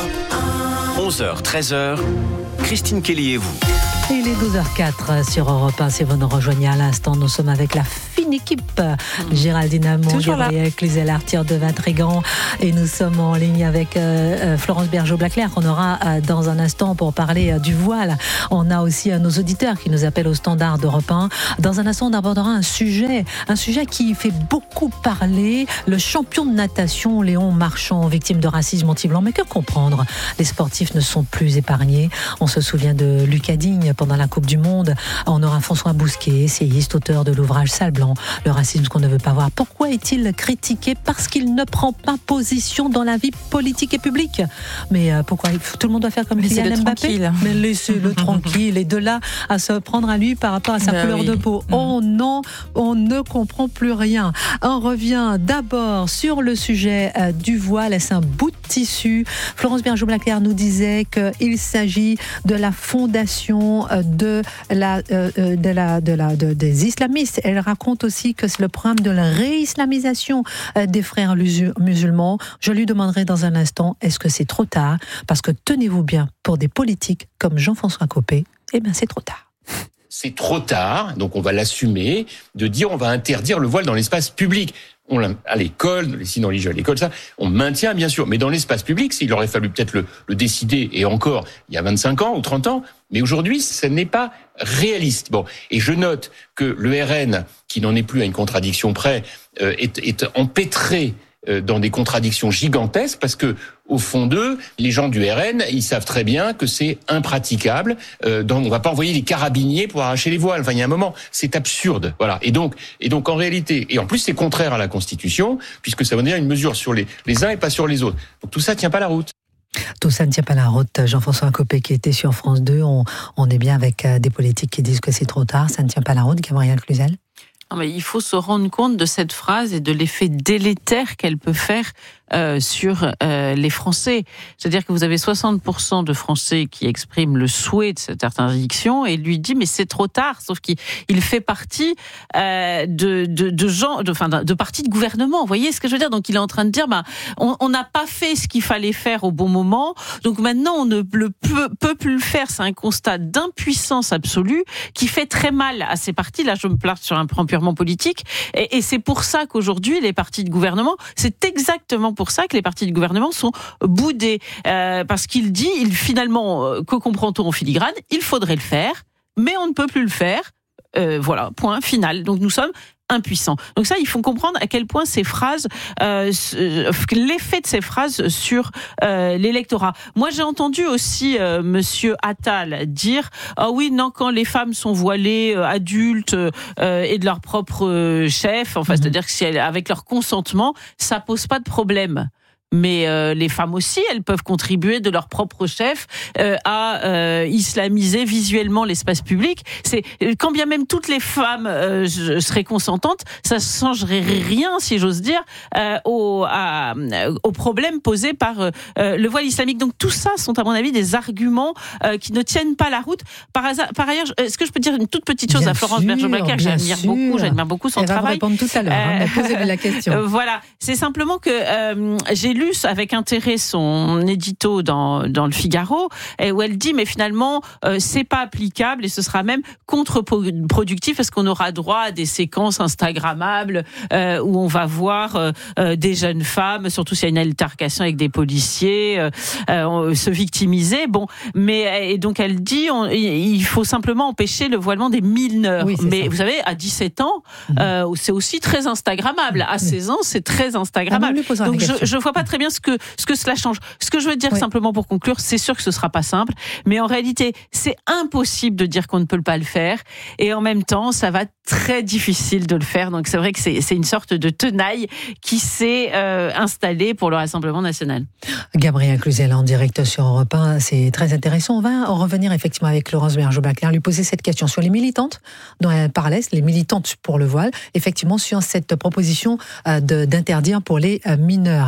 Speaker 23: onze heures, treize heures. Christine Kelly et vous.
Speaker 2: Il est douze heures quatre sur Europe un. Si vous nous rejoignez à l'instant, nous sommes avec la fine équipe. Mmh. Géraldine Amont, Gabriel Cluzel, Arthur de Vatrigan. Et nous sommes en ligne avec euh, Florence Bergeau-Blaclair, qu'on aura euh, dans un instant pour parler euh, du voile. On a aussi euh, nos auditeurs qui nous appellent au standard d'Europe un. Dans un instant, on abordera un sujet, un sujet qui fait beaucoup parler. Le champion de natation, Léon Marchand, victime de racisme anti-blanc. Mais que comprendre ? Les sportifs ne sont plus épargnés. On se souvient de Lucas Digne pendant la Coupe du Monde. On aura François Bousquet, essayiste, auteur de l'ouvrage Sale Blanc, le racisme qu'on ne veut pas voir. Pourquoi est-il critiqué ? Parce qu'il ne prend pas position dans la vie politique et publique. Mais euh, pourquoi tout le monde doit faire comme Kylian Mbappé ? Mais laissez-le tranquille. Et de là à se prendre à lui par rapport à sa ben couleur oui. de peau. Mmh. Oh non, on ne comprend plus rien. On revient d'abord sur le sujet euh, du voile. C'est un bout de tissu. Florence Bergeau-Blaclair nous disait qu'il s'agit de la fondation de la, euh, de la, de la, de, des islamistes. Elle raconte aussi que c'est le programme de la réislamisation euh, des frères musulmans. Je lui demanderai dans un instant, est-ce que c'est trop tard ? Parce que tenez-vous bien, pour des politiques comme Jean-François Copé, eh bien c'est trop tard.
Speaker 12: C'est trop tard, donc on va l'assumer, de dire on va interdire le voile dans l'espace public. On l'a à l'école, les signes religieux à l'école, ça, on maintient bien sûr. Mais dans l'espace public, il aurait fallu peut-être le, le décider, et encore, il y a vingt-cinq ans ou trente ans, mais aujourd'hui, ce n'est pas réaliste. Bon, et je note que le R N, qui n'en est plus à une contradiction près, euh, est, est empêtré euh, dans des contradictions gigantesques, parce que au fond d'eux, les gens du R N, ils savent très bien que c'est impraticable. Euh, donc on va pas envoyer les carabiniers pour arracher les voiles. Enfin, il y a un moment, c'est absurde. Voilà. Et donc, et donc en réalité, et en plus c'est contraire à la Constitution, puisque ça veut dire une mesure sur les les uns et pas sur les autres. Donc tout ça tient pas la route.
Speaker 2: Tout ça ne tient pas la route. Jean-François Copé qui était sur France deux, on, on est bien avec des politiques qui disent que c'est trop tard, ça ne tient pas la route. Gabriel Cluzel.
Speaker 3: Non, mais il faut se rendre compte de cette phrase et de l'effet délétère qu'elle peut faire euh, sur euh, les Français. C'est-à-dire que vous avez soixante pour cent de Français qui expriment le souhait de cette interdiction et lui dit mais c'est trop tard. Sauf qu'il il fait partie euh, de, de, de gens, de, enfin, de partis de gouvernement. Vous voyez ce que je veux dire ? Donc il est en train de dire bah, on n'a pas fait ce qu'il fallait faire au bon moment. Donc maintenant on ne le peut, peut plus le faire. C'est un constat d'impuissance absolue qui fait très mal à ces partis. Là je me place sur un plan purement politique. Et, et c'est pour ça qu'aujourd'hui les partis de gouvernement, c'est exactement pour ça que les partis de gouvernement sont boudés. Euh, parce qu'il dit, il, finalement, euh, que comprend-on en filigrane ? Il faudrait le faire, mais on ne peut plus le faire. Euh, voilà, point final. Donc nous sommes impuissants. Donc ça, il faut comprendre à quel point ces phrases, euh, l'effet de ces phrases sur euh, l'électorat. Moi, j'ai entendu aussi euh, Monsieur Attal dire ah oui, non, quand les femmes sont voilées, euh, adultes euh, et de leur propre euh, chef, enfin, mmh. c'est-à-dire que si elles, avec leur consentement, ça pose pas de problème. Mais euh, les femmes aussi, elles peuvent contribuer de leur propre chef euh, à euh, islamiser visuellement l'espace public. C'est quand bien même toutes les femmes euh, seraient consentantes, ça ne changerait rien, si j'ose dire, euh, au, à, au problème posé par euh, le voile islamique. Donc tout ça sont à mon avis des arguments euh, qui ne tiennent pas la route. Par, hasard, par ailleurs, est-ce que je peux dire une toute petite chose bien à Florence Bergeau-Blaclair que j'admire sûr. beaucoup, j'admire beaucoup son
Speaker 2: Elle
Speaker 3: travail.
Speaker 2: Elle va vous répondre tout à l'heure. Euh, hein, posez-lui la question.
Speaker 3: Euh, voilà, c'est simplement que euh, j'ai lu avec intérêt son édito dans dans le Figaro où elle dit mais finalement euh, c'est pas applicable et ce sera même contre-productif parce qu'on aura droit à des séquences instagrammables euh, où on va voir euh, euh, des jeunes femmes, surtout s'il y a une altercation avec des policiers, euh, euh, se victimiser. Bon, mais et donc elle dit on, il faut simplement empêcher le voilement des mineurs. Oui, mais ça. Vous savez à dix-sept ans mmh. euh, c'est aussi très instagrammable. À seize ans c'est très instagrammable. Ah, donc je je vois pas très bien ce que ce que cela change. Ce que je veux dire oui. simplement pour conclure, c'est sûr que ce sera pas simple, mais en réalité, c'est impossible de dire qu'on ne peut pas le faire, et en même temps, ça va être très difficile de le faire. Donc c'est vrai que c'est c'est une sorte de tenaille qui s'est euh, installée pour le Rassemblement national.
Speaker 2: Gabriel Cluzel en direct sur Europe un, c'est très intéressant. On va en revenir effectivement avec Florence Bergeau-Blaclair, lui poser cette question sur les militantes dont elle parlait, les militantes pour le voile, effectivement sur cette proposition euh, de, d'interdire pour les euh, mineurs. On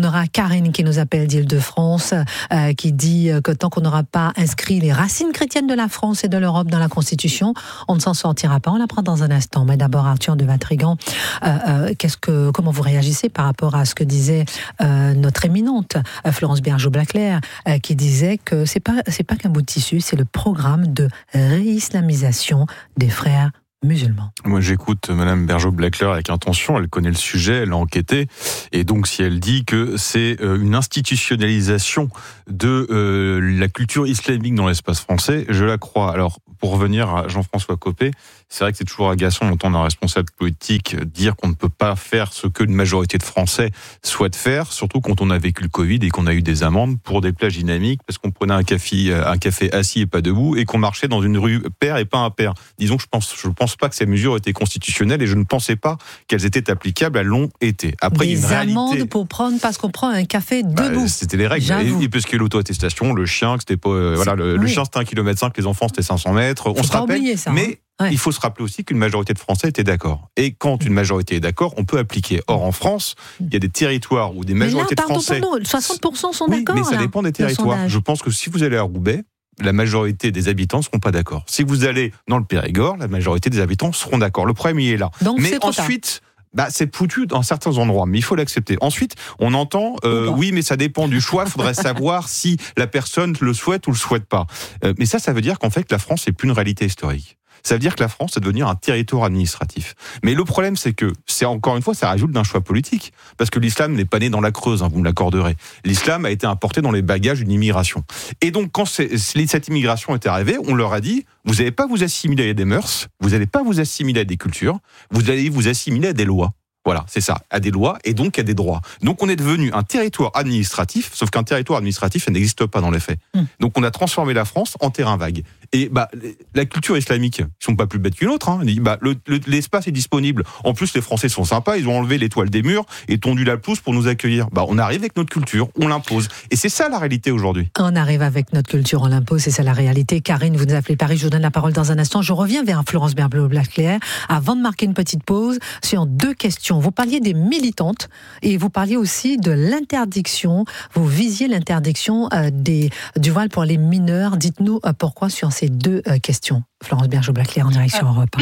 Speaker 2: aura Karine qui nous appelle d'Île-de-France, euh, qui dit que tant qu'on n'aura pas inscrit les racines chrétiennes de la France et de l'Europe dans la Constitution, on ne s'en sortira pas. On la prend dans un instant. Mais d'abord, Arthur de Vatrigan, euh, euh, qu'est-ce que, comment vous réagissez par rapport à ce que disait euh, notre éminente euh, Florence Bergeau-Blaclair, euh, qui disait que c'est pas, c'est pas qu'un bout de tissu, c'est le programme de réislamisation des frères musulmans.
Speaker 13: Moi, j'écoute Madame Bergeau-Blaclair avec intention. Elle connaît le sujet, elle a enquêté. Et donc, si elle dit que c'est une institutionnalisation de euh, la culture islamique dans l'espace français, je la crois. Alors, pour revenir à Jean-François Copé, c'est vrai que c'est toujours agaçant d'entendre un responsable politique dire qu'on ne peut pas faire ce que une majorité de Français souhaite faire, surtout quand on a vécu le Covid et qu'on a eu des amendes pour des plages dynamiques, parce qu'on prenait un café, un café assis et pas debout, et qu'on marchait dans une rue pair et pas impair. Disons que je pense, je pense pas que ces mesures étaient constitutionnelles et je ne pensais pas qu'elles étaient applicables. Elles l'ont été. Après,
Speaker 2: des
Speaker 13: il y a une réalité.
Speaker 2: amendes pour prendre parce qu'on prend un café debout.
Speaker 13: Bah, c'était les règles. Et, et parce que l'auto-attestation, le chien, que c'était pas, euh, voilà, le, oui. le chien c'était un kilomètre cinq, les enfants c'était cinq cents mètres. On
Speaker 2: Faut
Speaker 13: se
Speaker 2: pas
Speaker 13: rappelle.
Speaker 2: oublier ça,
Speaker 13: mais
Speaker 2: hein. Ouais.
Speaker 13: Il faut se rappeler aussi qu'une majorité de Français étaient d'accord. Et quand une majorité est d'accord, on peut appliquer. Or, en France, il y a des territoires où des majorités
Speaker 2: mais là,
Speaker 13: de Français.
Speaker 2: Pardon, soixante pour cent sont
Speaker 13: oui,
Speaker 2: d'accord.
Speaker 13: Mais ça
Speaker 2: là,
Speaker 13: dépend des territoires. Je pense que si vous allez à Roubaix, la majorité des habitants ne seront pas d'accord. Si vous allez dans le Périgord, la majorité des habitants seront d'accord. Le problème, il est là.
Speaker 2: Donc,
Speaker 13: mais
Speaker 2: c'est trop
Speaker 13: ensuite. Bah, c'est foutu dans certains endroits, mais il faut l'accepter. Ensuite, on entend, euh, oui, mais ça dépend du choix. Il faudrait savoir si la personne le souhaite ou le souhaite pas. Euh, mais ça, ça veut dire qu'en fait, la France n'est plus une réalité historique. Ça veut dire que la France est devenir un territoire administratif. Mais le problème, c'est que, c'est encore une fois, ça résulte d'un choix politique. Parce que l'islam n'est pas né dans la Creuse, hein, vous me l'accorderez. L'islam a été importé dans les bagages d'une immigration. Et donc, quand c'est, cette immigration est arrivée, on leur a dit, vous n'allez pas vous assimiler à des mœurs, vous n'allez pas vous assimiler à des cultures, vous allez vous assimiler à des lois. Voilà, c'est ça, à des lois et donc à des droits. Donc on est devenu un territoire administratif, sauf qu'un territoire administratif, ça n'existe pas dans les faits. Mmh. Donc on a transformé la France en terrain vague. Et bah, la culture islamique, ils sont pas plus bêtes qu'une autre. Hein. Bah, le, le, l'espace est disponible. En plus, les Français sont sympas, ils ont enlevé les toiles des murs et tondu la pelouse pour nous accueillir. Bah, on arrive avec notre culture, on l'impose. Et c'est ça la réalité aujourd'hui.
Speaker 2: On arrive avec notre culture, on l'impose, c'est ça la réalité. Karine, vous nous appelez Paris, je vous donne la parole dans un instant. Je reviens vers Florence Bergeau-Blaclair avant de marquer une petite pause sur deux questions. Vous parliez des militantes et vous parliez aussi de l'interdiction. Vous visiez l'interdiction euh, des, du voile pour les mineurs. Dites-nous euh, pourquoi sur ces deux euh, questions. Florence Bergeau-Blaclair en direction Europe.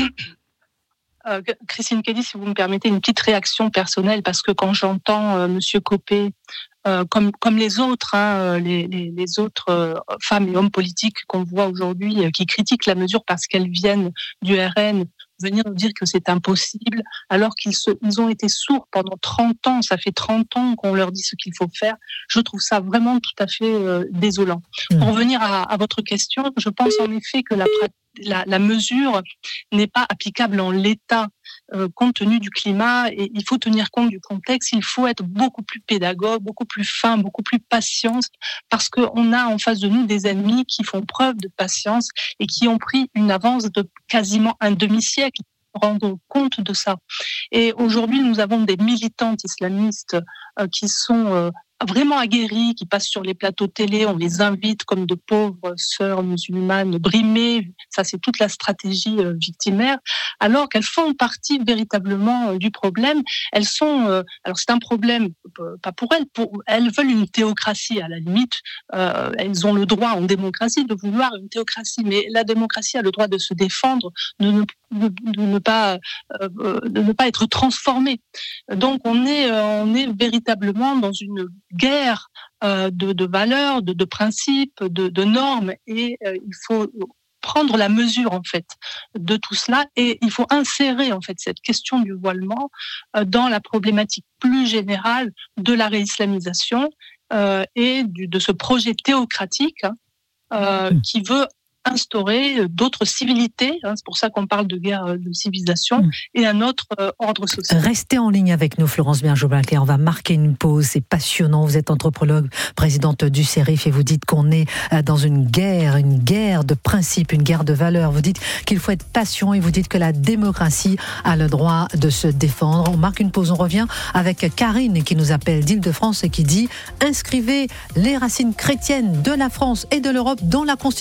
Speaker 3: Euh, Christine Kelly, si vous me permettez une petite réaction personnelle, parce que quand j'entends euh, Monsieur Copé, euh, comme comme les autres, hein, les, les, les autres euh, femmes et hommes politiques qu'on voit aujourd'hui, euh, qui critiquent la mesure parce qu'elles viennent du R N, venir nous dire que c'est impossible, alors qu'ils se, ils ont été sourds pendant trente ans, ça fait trente ans qu'on leur dit ce qu'il faut faire, je trouve ça vraiment tout à fait euh, désolant. Mmh. Pour revenir à, à votre question, je pense en effet que la pratique La, la mesure n'est pas applicable en l'état euh, compte tenu du climat et il faut tenir compte du contexte. Il faut être beaucoup plus pédagogue, beaucoup plus fin, beaucoup plus patient parce qu'on a en face de nous des ennemis qui font preuve de patience et qui ont pris une avance de quasiment un demi-siècle. Rendre compte de ça. Et aujourd'hui, nous avons des militantes islamistes euh, qui sont euh, vraiment aguerries, qui passent sur les plateaux télé, on les invite comme de pauvres sœurs musulmanes brimées, ça c'est toute la stratégie euh, victimaire, alors qu'elles font partie véritablement euh, du problème. Elles sont, euh, alors c'est un problème, euh, pas pour elles, pour, elles veulent une théocratie à la limite, euh, elles ont le droit en démocratie de vouloir une théocratie, mais la démocratie a le droit de se défendre, de ne, de, de ne pas, euh, de ne pas être transformée. Donc on est, euh, on est véritablement dans une guerre euh, de, de valeurs, de, de principes, de, de normes, et euh, il faut prendre la mesure en fait de tout cela, et il faut insérer en fait cette question du voilement euh, dans la problématique plus générale de la réislamisation euh, et du, de ce projet théocratique hein, euh, qui veut instaurer d'autres civilités, hein, c'est pour ça qu'on parle de guerre de civilisation, mmh. et un autre euh, ordre social.
Speaker 2: Restez en ligne avec nous, Florence Bergeau-Blaclair. On va marquer une pause, c'est passionnant. Vous êtes anthropologue, présidente du C E R I F, et vous dites qu'on est dans une guerre, une guerre de principes, une guerre de valeurs. Vous dites qu'il faut être patient et vous dites que la démocratie a le droit de se défendre. On marque une pause, on revient avec Karine qui nous appelle d'Île-de-France et qui dit « Inscrivez les racines chrétiennes de la France et de l'Europe dans la Constitution ».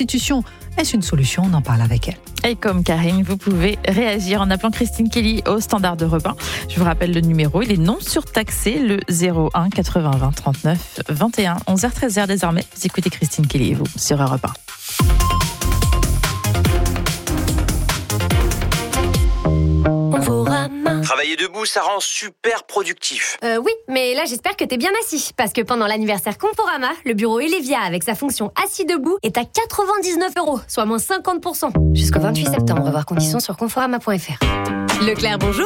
Speaker 2: Est-ce une solution? On en parle avec elle.
Speaker 4: Et comme Karine, vous pouvez réagir en appelant Christine Kelly au standard d'Europe un. Je vous rappelle le numéro, il est non surtaxé, le zéro un quatre-vingts vingt trente-neuf vingt et un. onze heures treize désormais, vous écoutez Christine Kelly et vous sur Europe un.
Speaker 14: Travailler debout, ça rend super productif.
Speaker 21: Euh, oui, mais là j'espère que t'es bien assis. Parce que pendant l'anniversaire Conforama, le bureau Elevia avec sa fonction assis debout est à quatre-vingt-dix-neuf euros, soit moins cinquante pour cent. Jusqu'au vingt-huit septembre, voir conditions sur conforama point f r.
Speaker 10: Leclerc, bonjour.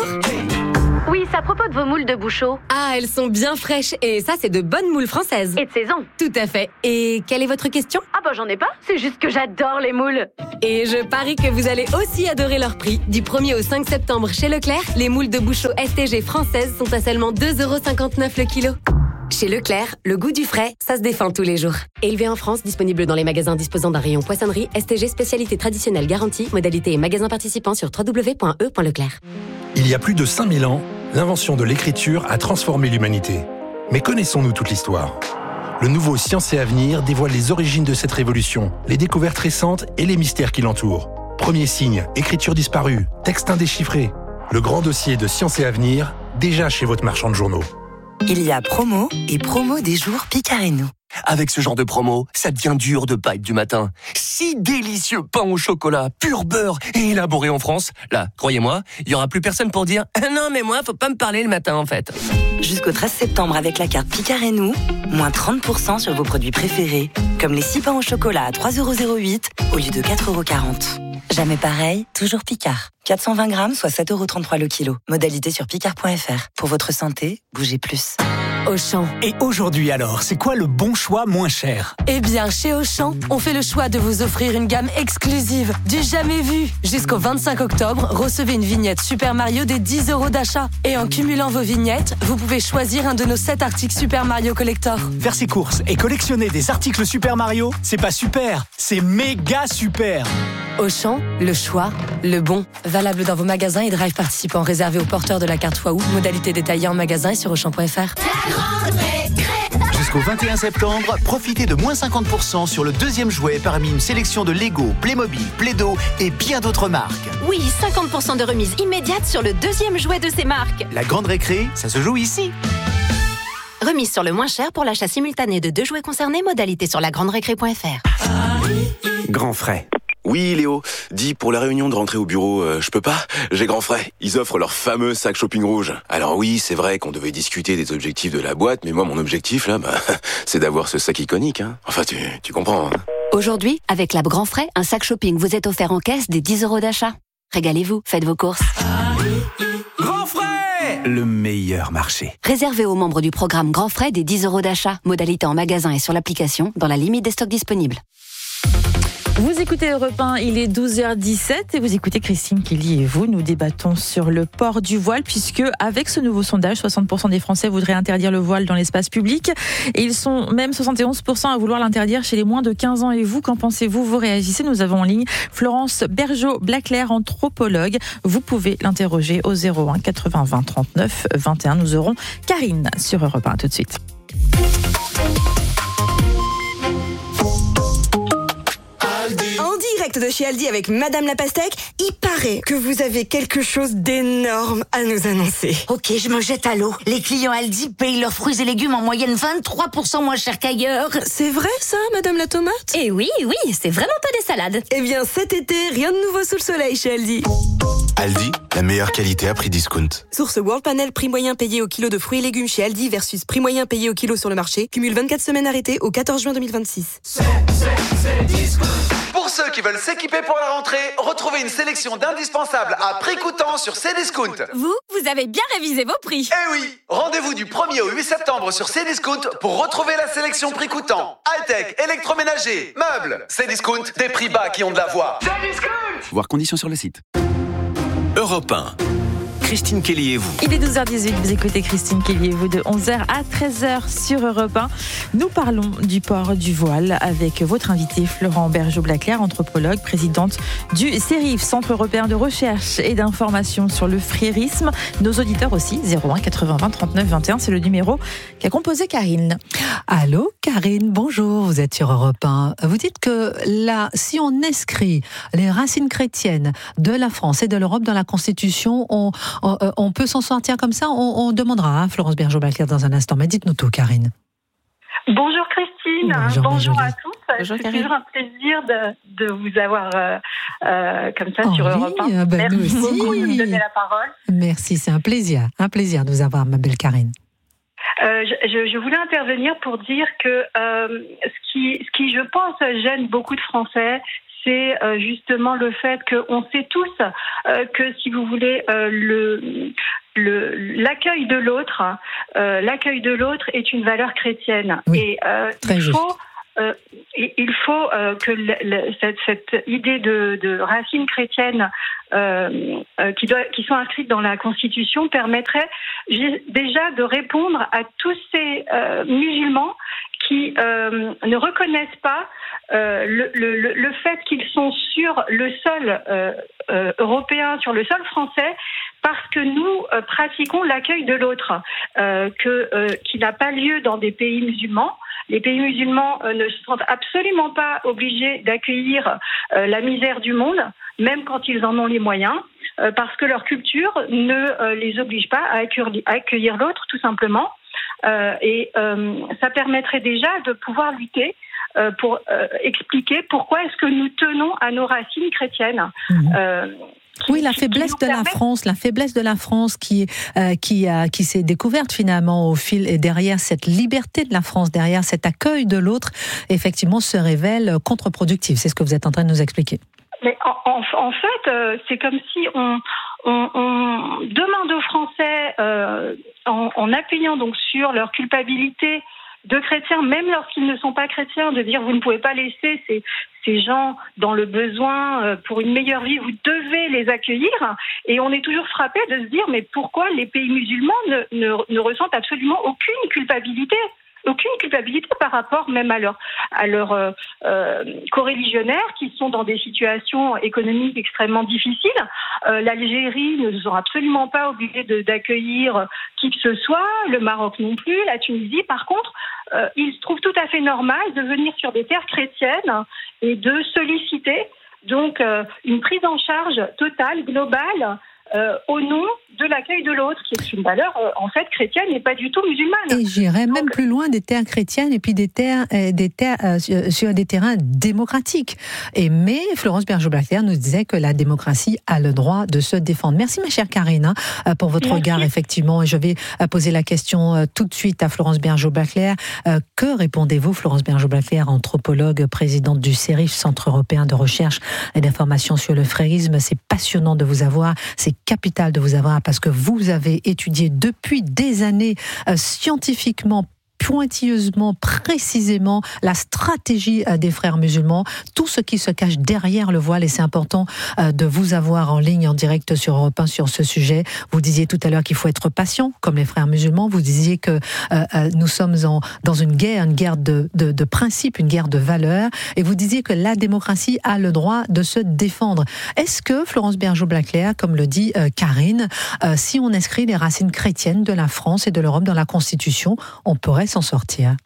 Speaker 21: Oui, c'est à propos de vos moules de Bouchot.
Speaker 10: Ah, elles sont bien fraîches. Et ça, c'est de bonnes moules françaises.
Speaker 21: Et de saison.
Speaker 10: Tout à fait. Et quelle est votre question?
Speaker 21: Ah bah j'en ai pas, c'est juste que j'adore les moules.
Speaker 10: Et je parie que vous allez aussi adorer leur prix. Du premier au cinq septembre chez Leclerc, les moules de Bouchot S T G françaises sont à seulement deux euros cinquante-neuf le kilo. Chez Leclerc, le goût du frais, ça se défend tous les jours. Élevé en France, disponible dans les magasins disposant d'un rayon poissonnerie, S T G spécialité traditionnelle garantie, modalité et magasins participants sur w w w point e point leclerc.
Speaker 17: Il y a plus de cinq mille ans, l'invention de l'écriture a transformé l'humanité. Mais connaissons-nous toute l'histoire? Le nouveau Science et Avenir dévoile les origines de cette révolution, les découvertes récentes et les mystères qui l'entourent. Premier signe, écriture disparue, texte indéchiffré. Le grand dossier de Science et Avenir, déjà chez votre marchand de journaux.
Speaker 19: Il y a promo et promo des jours Picard et nous.
Speaker 20: Avec ce genre de promo, ça devient dur de pas être du matin. Si délicieux pain au chocolat, pur beurre et élaboré en France. Là, croyez-moi, il y aura plus personne pour dire ah non mais moi faut pas me parler le matin en fait.
Speaker 19: Jusqu'au treize septembre avec la carte Picard et nous, moins trente pour cent sur vos produits préférés, comme les six pains au chocolat à trois euros zéro huit au lieu de quatre euros quarante. Jamais pareil, toujours Picard. quatre cent vingt grammes, soit sept euros trente-trois le kilo. Modalité sur picard point f r. Pour votre santé, bougez plus.
Speaker 10: Auchan.
Speaker 22: Et aujourd'hui alors, c'est quoi le bon choix moins cher?
Speaker 10: Eh bien, chez Auchan, on fait le choix de vous offrir une gamme exclusive, du jamais vu. Jusqu'au vingt-cinq octobre, recevez une vignette Super Mario des dix euros d'achat. Et en cumulant vos vignettes, vous pouvez choisir un de nos sept articles Super Mario Collector.
Speaker 22: Faire ses courses et collectionner des articles Super Mario, c'est pas super, c'est méga super.
Speaker 10: Auchan, le choix, le bon. Valable dans vos magasins et drive participants réservés aux porteurs de la carte Waouh. Modalité détaillée en magasin et sur auchan point f r.
Speaker 26: Jusqu'au vingt et un septembre, profitez de moins cinquante pour cent sur le deuxième jouet parmi une sélection de Lego, Playmobil, Play-Doh et bien d'autres marques.
Speaker 21: Oui, cinquante pour cent de remise immédiate sur le deuxième jouet de ces marques.
Speaker 26: La grande récré, ça se joue ici.
Speaker 21: Remise sur le moins cher pour l'achat simultané de deux jouets concernés, modalité sur la grande récré point f r.
Speaker 15: Grand frais. Oui, Léo. Dis, pour la réunion de rentrée au bureau, euh, je peux pas? J'ai grand frais. Ils offrent leur fameux sac shopping rouge. Alors oui, c'est vrai qu'on devait discuter des objectifs de la boîte, mais moi, mon objectif, là, bah, c'est d'avoir ce sac iconique, hein. Enfin, tu, tu comprends, hein.
Speaker 21: Aujourd'hui, avec l'app Grand Frais, un sac shopping vous est offert en caisse des dix euros d'achat. Régalez-vous, faites vos courses.
Speaker 22: Grand frais! Le meilleur marché.
Speaker 21: Réservé aux membres du programme Grand Frais des dix euros d'achat. Modalité en magasin et sur l'application, dans la limite des stocks disponibles.
Speaker 4: Vous écoutez Europe un, il est douze heures dix-sept et vous écoutez Christine Kelly et vous. Nous débattons sur le port du voile puisque avec ce nouveau sondage, soixante pour cent des Français voudraient interdire le voile dans l'espace public et ils sont même soixante et onze pour cent à vouloir l'interdire chez les moins de quinze ans. Et vous, qu'en pensez-vous? Vous réagissez. Nous avons en ligne Florence Bergeau-Blaclair, anthropologue. Vous pouvez l'interroger au zéro un quatre-vingts vingt trente-neuf vingt et un. Nous aurons Karine sur Europe un tout de suite.
Speaker 10: En direct de chez Aldi avec Madame la Pastèque, il paraît que vous avez quelque chose d'énorme à nous annoncer.
Speaker 27: Ok, je me jette à l'eau. Les clients Aldi payent leurs fruits et légumes en moyenne vingt-trois pour cent moins cher qu'ailleurs.
Speaker 10: C'est vrai ça, Madame la Tomate?
Speaker 21: Eh oui, oui, c'est vraiment pas des salades.
Speaker 10: Eh bien cet été, rien de nouveau sous le soleil chez Aldi.
Speaker 9: Aldi, la meilleure qualité à prix discount.
Speaker 10: Source World Panel, prix moyen payé au kilo de fruits et légumes chez Aldi versus prix moyen payé au kilo sur le marché. Cumule vingt-quatre semaines arrêtées au quatorze juin deux mille vingt-six.
Speaker 28: C'est, c'est, c'est discount. Pour ceux qui veulent s'équiper pour la rentrée, retrouvez une sélection d'indispensables à prix coûtant sur Cdiscount.
Speaker 21: Vous, vous avez bien révisé vos prix.
Speaker 28: Eh oui, rendez-vous du premier au huit septembre sur Cdiscount pour retrouver la sélection prix coûtant. High-tech, électroménager, meubles. Cdiscount, des prix bas qui ont de la voix. Cdiscount.
Speaker 24: Voir conditions sur le site.
Speaker 26: Europe un.
Speaker 14: Christine Kelly et vous.
Speaker 4: Il est douze heures dix-huit, vous écoutez Christine Kelly et vous de onze heures à treize heures sur Europe un. Nous parlons du port du voile avec votre invité Florent Bergeau-Blaclair, anthropologue, présidente du CERIF, Centre européen de recherche et d'information sur le frérisme. Nos auditeurs aussi, zéro un quatre-vingts vingt trente-neuf vingt et un, c'est le numéro qu'a composé Karine.
Speaker 2: Allô Karine, bonjour, vous êtes sur Europe un. Vous dites que là, si on inscrit les racines chrétiennes de la France et de l'Europe dans la Constitution, on, on, on peut s'en sortir comme ça. On, on demandera à Florence Bergeau-Blaclair dans un instant. Mais dites-nous tout, Karine.
Speaker 1: Bonjour Christine,
Speaker 2: bonjour,
Speaker 1: bonjour à tous.
Speaker 4: Bonjour,
Speaker 1: c'est toujours un plaisir de, de vous avoir euh, euh, comme ça oh sur
Speaker 2: oui,
Speaker 1: Europe un.
Speaker 2: Ben
Speaker 1: Merci beaucoup de me donner la parole.
Speaker 2: Merci, c'est un plaisir, un plaisir de vous avoir, ma belle Karine.
Speaker 1: Euh, je, je voulais intervenir pour dire que euh, ce qui, ce qui, je pense, gêne beaucoup de Français, c'est euh, justement le fait qu'on sait tous euh, que, si vous voulez, euh, le, le, l'accueil de l'autre, euh, l'accueil de l'autre est une valeur chrétienne.
Speaker 2: Oui,
Speaker 1: et euh, il faut, euh, il faut euh, que le, le, cette, cette idée de, de racines chrétiennes euh, euh, qui, doit, qui sont inscrites dans la Constitution permettrait déjà de répondre à tous ces euh, musulmans qui euh, ne reconnaissent pas euh, le, le, le fait qu'ils sont sur le sol euh, euh, européen, sur le sol français, parce que nous euh, pratiquons l'accueil de l'autre, euh, que, euh, qui n'a pas lieu dans des pays musulmans. Les pays musulmans euh, ne se sentent absolument pas obligés d'accueillir euh, la misère du monde, même quand ils en ont les moyens, euh, parce que leur culture ne euh, les oblige pas à accueillir, à accueillir l'autre, tout simplement. Euh, et euh, ça permettrait déjà de pouvoir lutter euh, pour euh, expliquer pourquoi est-ce que nous tenons à nos racines chrétiennes.
Speaker 2: Mmh.
Speaker 1: Euh, Qui,
Speaker 2: oui, la faiblesse de la France, la faiblesse de la France qui euh, qui a qui s'est découverte finalement au fil et derrière cette liberté de la France, derrière cet accueil de l'autre, effectivement se révèle contre-productive. C'est ce que vous êtes en train de nous expliquer.
Speaker 1: Mais en, en, en fait, euh, c'est comme si on, on, on demande aux Français, euh, en, en appuyant donc sur leur culpabilité de chrétiens, même lorsqu'ils ne sont pas chrétiens, de dire vous ne pouvez pas laisser ces, ces gens dans le besoin euh, pour une meilleure vie, vous devez les accueillir. Et on est toujours frappé de se dire mais pourquoi les pays musulmans ne, ne, ne ressentent absolument aucune culpabilité aucune culpabilité par rapport même à leurs à leurs euh, euh, coreligionnaires qui sont dans des situations économiques extrêmement difficiles. Euh, L'Algérie ne sont absolument pas obligés de, d'accueillir qui que ce soit, le Maroc non plus, la Tunisie. Par contre, euh, il se trouve tout à fait normal de venir sur des terres chrétiennes et de solliciter donc euh, une prise en charge totale, globale, Euh, au nom de l'accueil de l'autre, qui est une valeur euh, en fait chrétienne et pas du tout musulmane.
Speaker 2: Et j'irais même plus loin, des terres chrétiennes et puis des terres, euh, des terres euh, sur, sur des terrains démocratiques. Et mais Florence Bergeau-Blaclair nous disait que la démocratie a le droit de se défendre. Merci ma chère Karine hein, pour votre Merci. regard effectivement. Et je vais euh, poser la question euh, tout de suite à Florence Bergeau-Blaclair. Euh, que répondez-vous, Florence Bergeau-Blaclair, anthropologue, présidente du CERIF, Centre européen de recherche et d'information sur le frérisme? C'est passionnant de vous avoir. C'est capital de vous avoir parce que vous avez étudié depuis des années euh, scientifiquement, pointilleusement, précisément la stratégie des frères musulmans, tout ce qui se cache derrière le voile, et c'est important de vous avoir en ligne, en direct sur Europe un sur ce sujet. Vous disiez tout à l'heure qu'il faut être patient, comme les frères musulmans. Vous disiez que euh, nous sommes en, dans une guerre, une guerre de, de, de principes, une guerre de valeurs, et vous disiez que la démocratie a le droit de se défendre. Est-ce que, Florence Bergeau-Blaclair, comme le dit euh, Karine, euh, si on inscrit les racines chrétiennes de la France et de l'Europe dans la Constitution, on pourrait s'en sortir?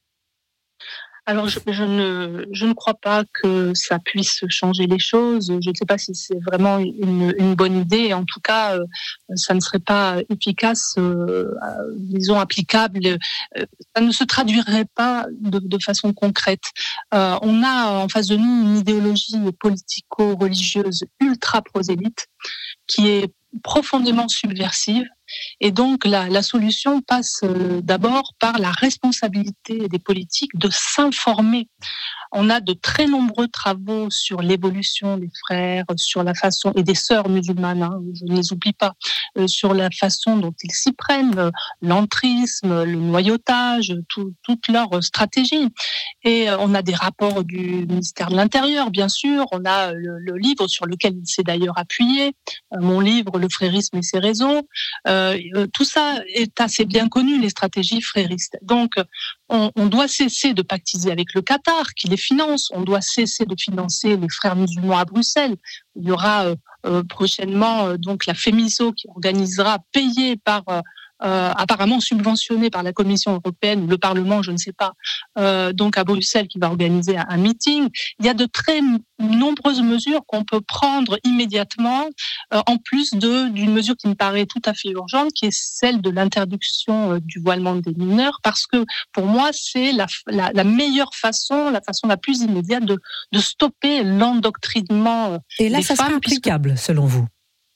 Speaker 3: Alors, je, je, ne, je ne crois pas que ça puisse changer les choses. Je ne sais pas si c'est vraiment une, une bonne idée. En tout cas, euh, ça ne serait pas efficace, euh, disons, applicable. Euh, ça ne se traduirait pas de, de façon concrète. Euh, on a en face de nous une idéologie politico-religieuse ultra-prosélyte qui est profondément subversive. Et donc, la, la solution passe euh, d'abord par la responsabilité des politiques de s'informer On a de très nombreux travaux sur l'évolution des frères, sur la façon, et des sœurs musulmanes, hein, je ne les oublie pas, euh, sur la façon dont ils s'y prennent, euh, l'entrisme, le noyautage, tout, toute leur stratégie. Et euh, on a des rapports du ministère de l'Intérieur, bien sûr. On a le, le livre sur lequel il s'est d'ailleurs appuyé, euh, mon livre, Le frérisme et ses réseaux. Euh, tout ça est assez bien connu, les stratégies fréristes. Donc, on, on doit cesser de pactiser avec le Qatar, qui les finance. On doit cesser de financer les frères musulmans à Bruxelles. Il y aura euh, euh, prochainement euh, donc la FEMISO qui organisera, payée par euh, Euh, apparemment subventionné par la Commission européenne ou le Parlement, je ne sais pas, euh, donc à Bruxelles, qui va organiser un, un meeting. Il y a de très m- nombreuses mesures qu'on peut prendre immédiatement, euh, en plus de d'une mesure qui me paraît tout à fait urgente, qui est celle de l'interdiction euh, du voilement des mineurs, parce que pour moi, c'est la, la, la meilleure façon, la façon la plus immédiate de, de stopper l'endoctrinement euh,
Speaker 2: Et là,
Speaker 3: des
Speaker 2: ça
Speaker 3: femmes.
Speaker 2: sera applicable, puisque... selon vous?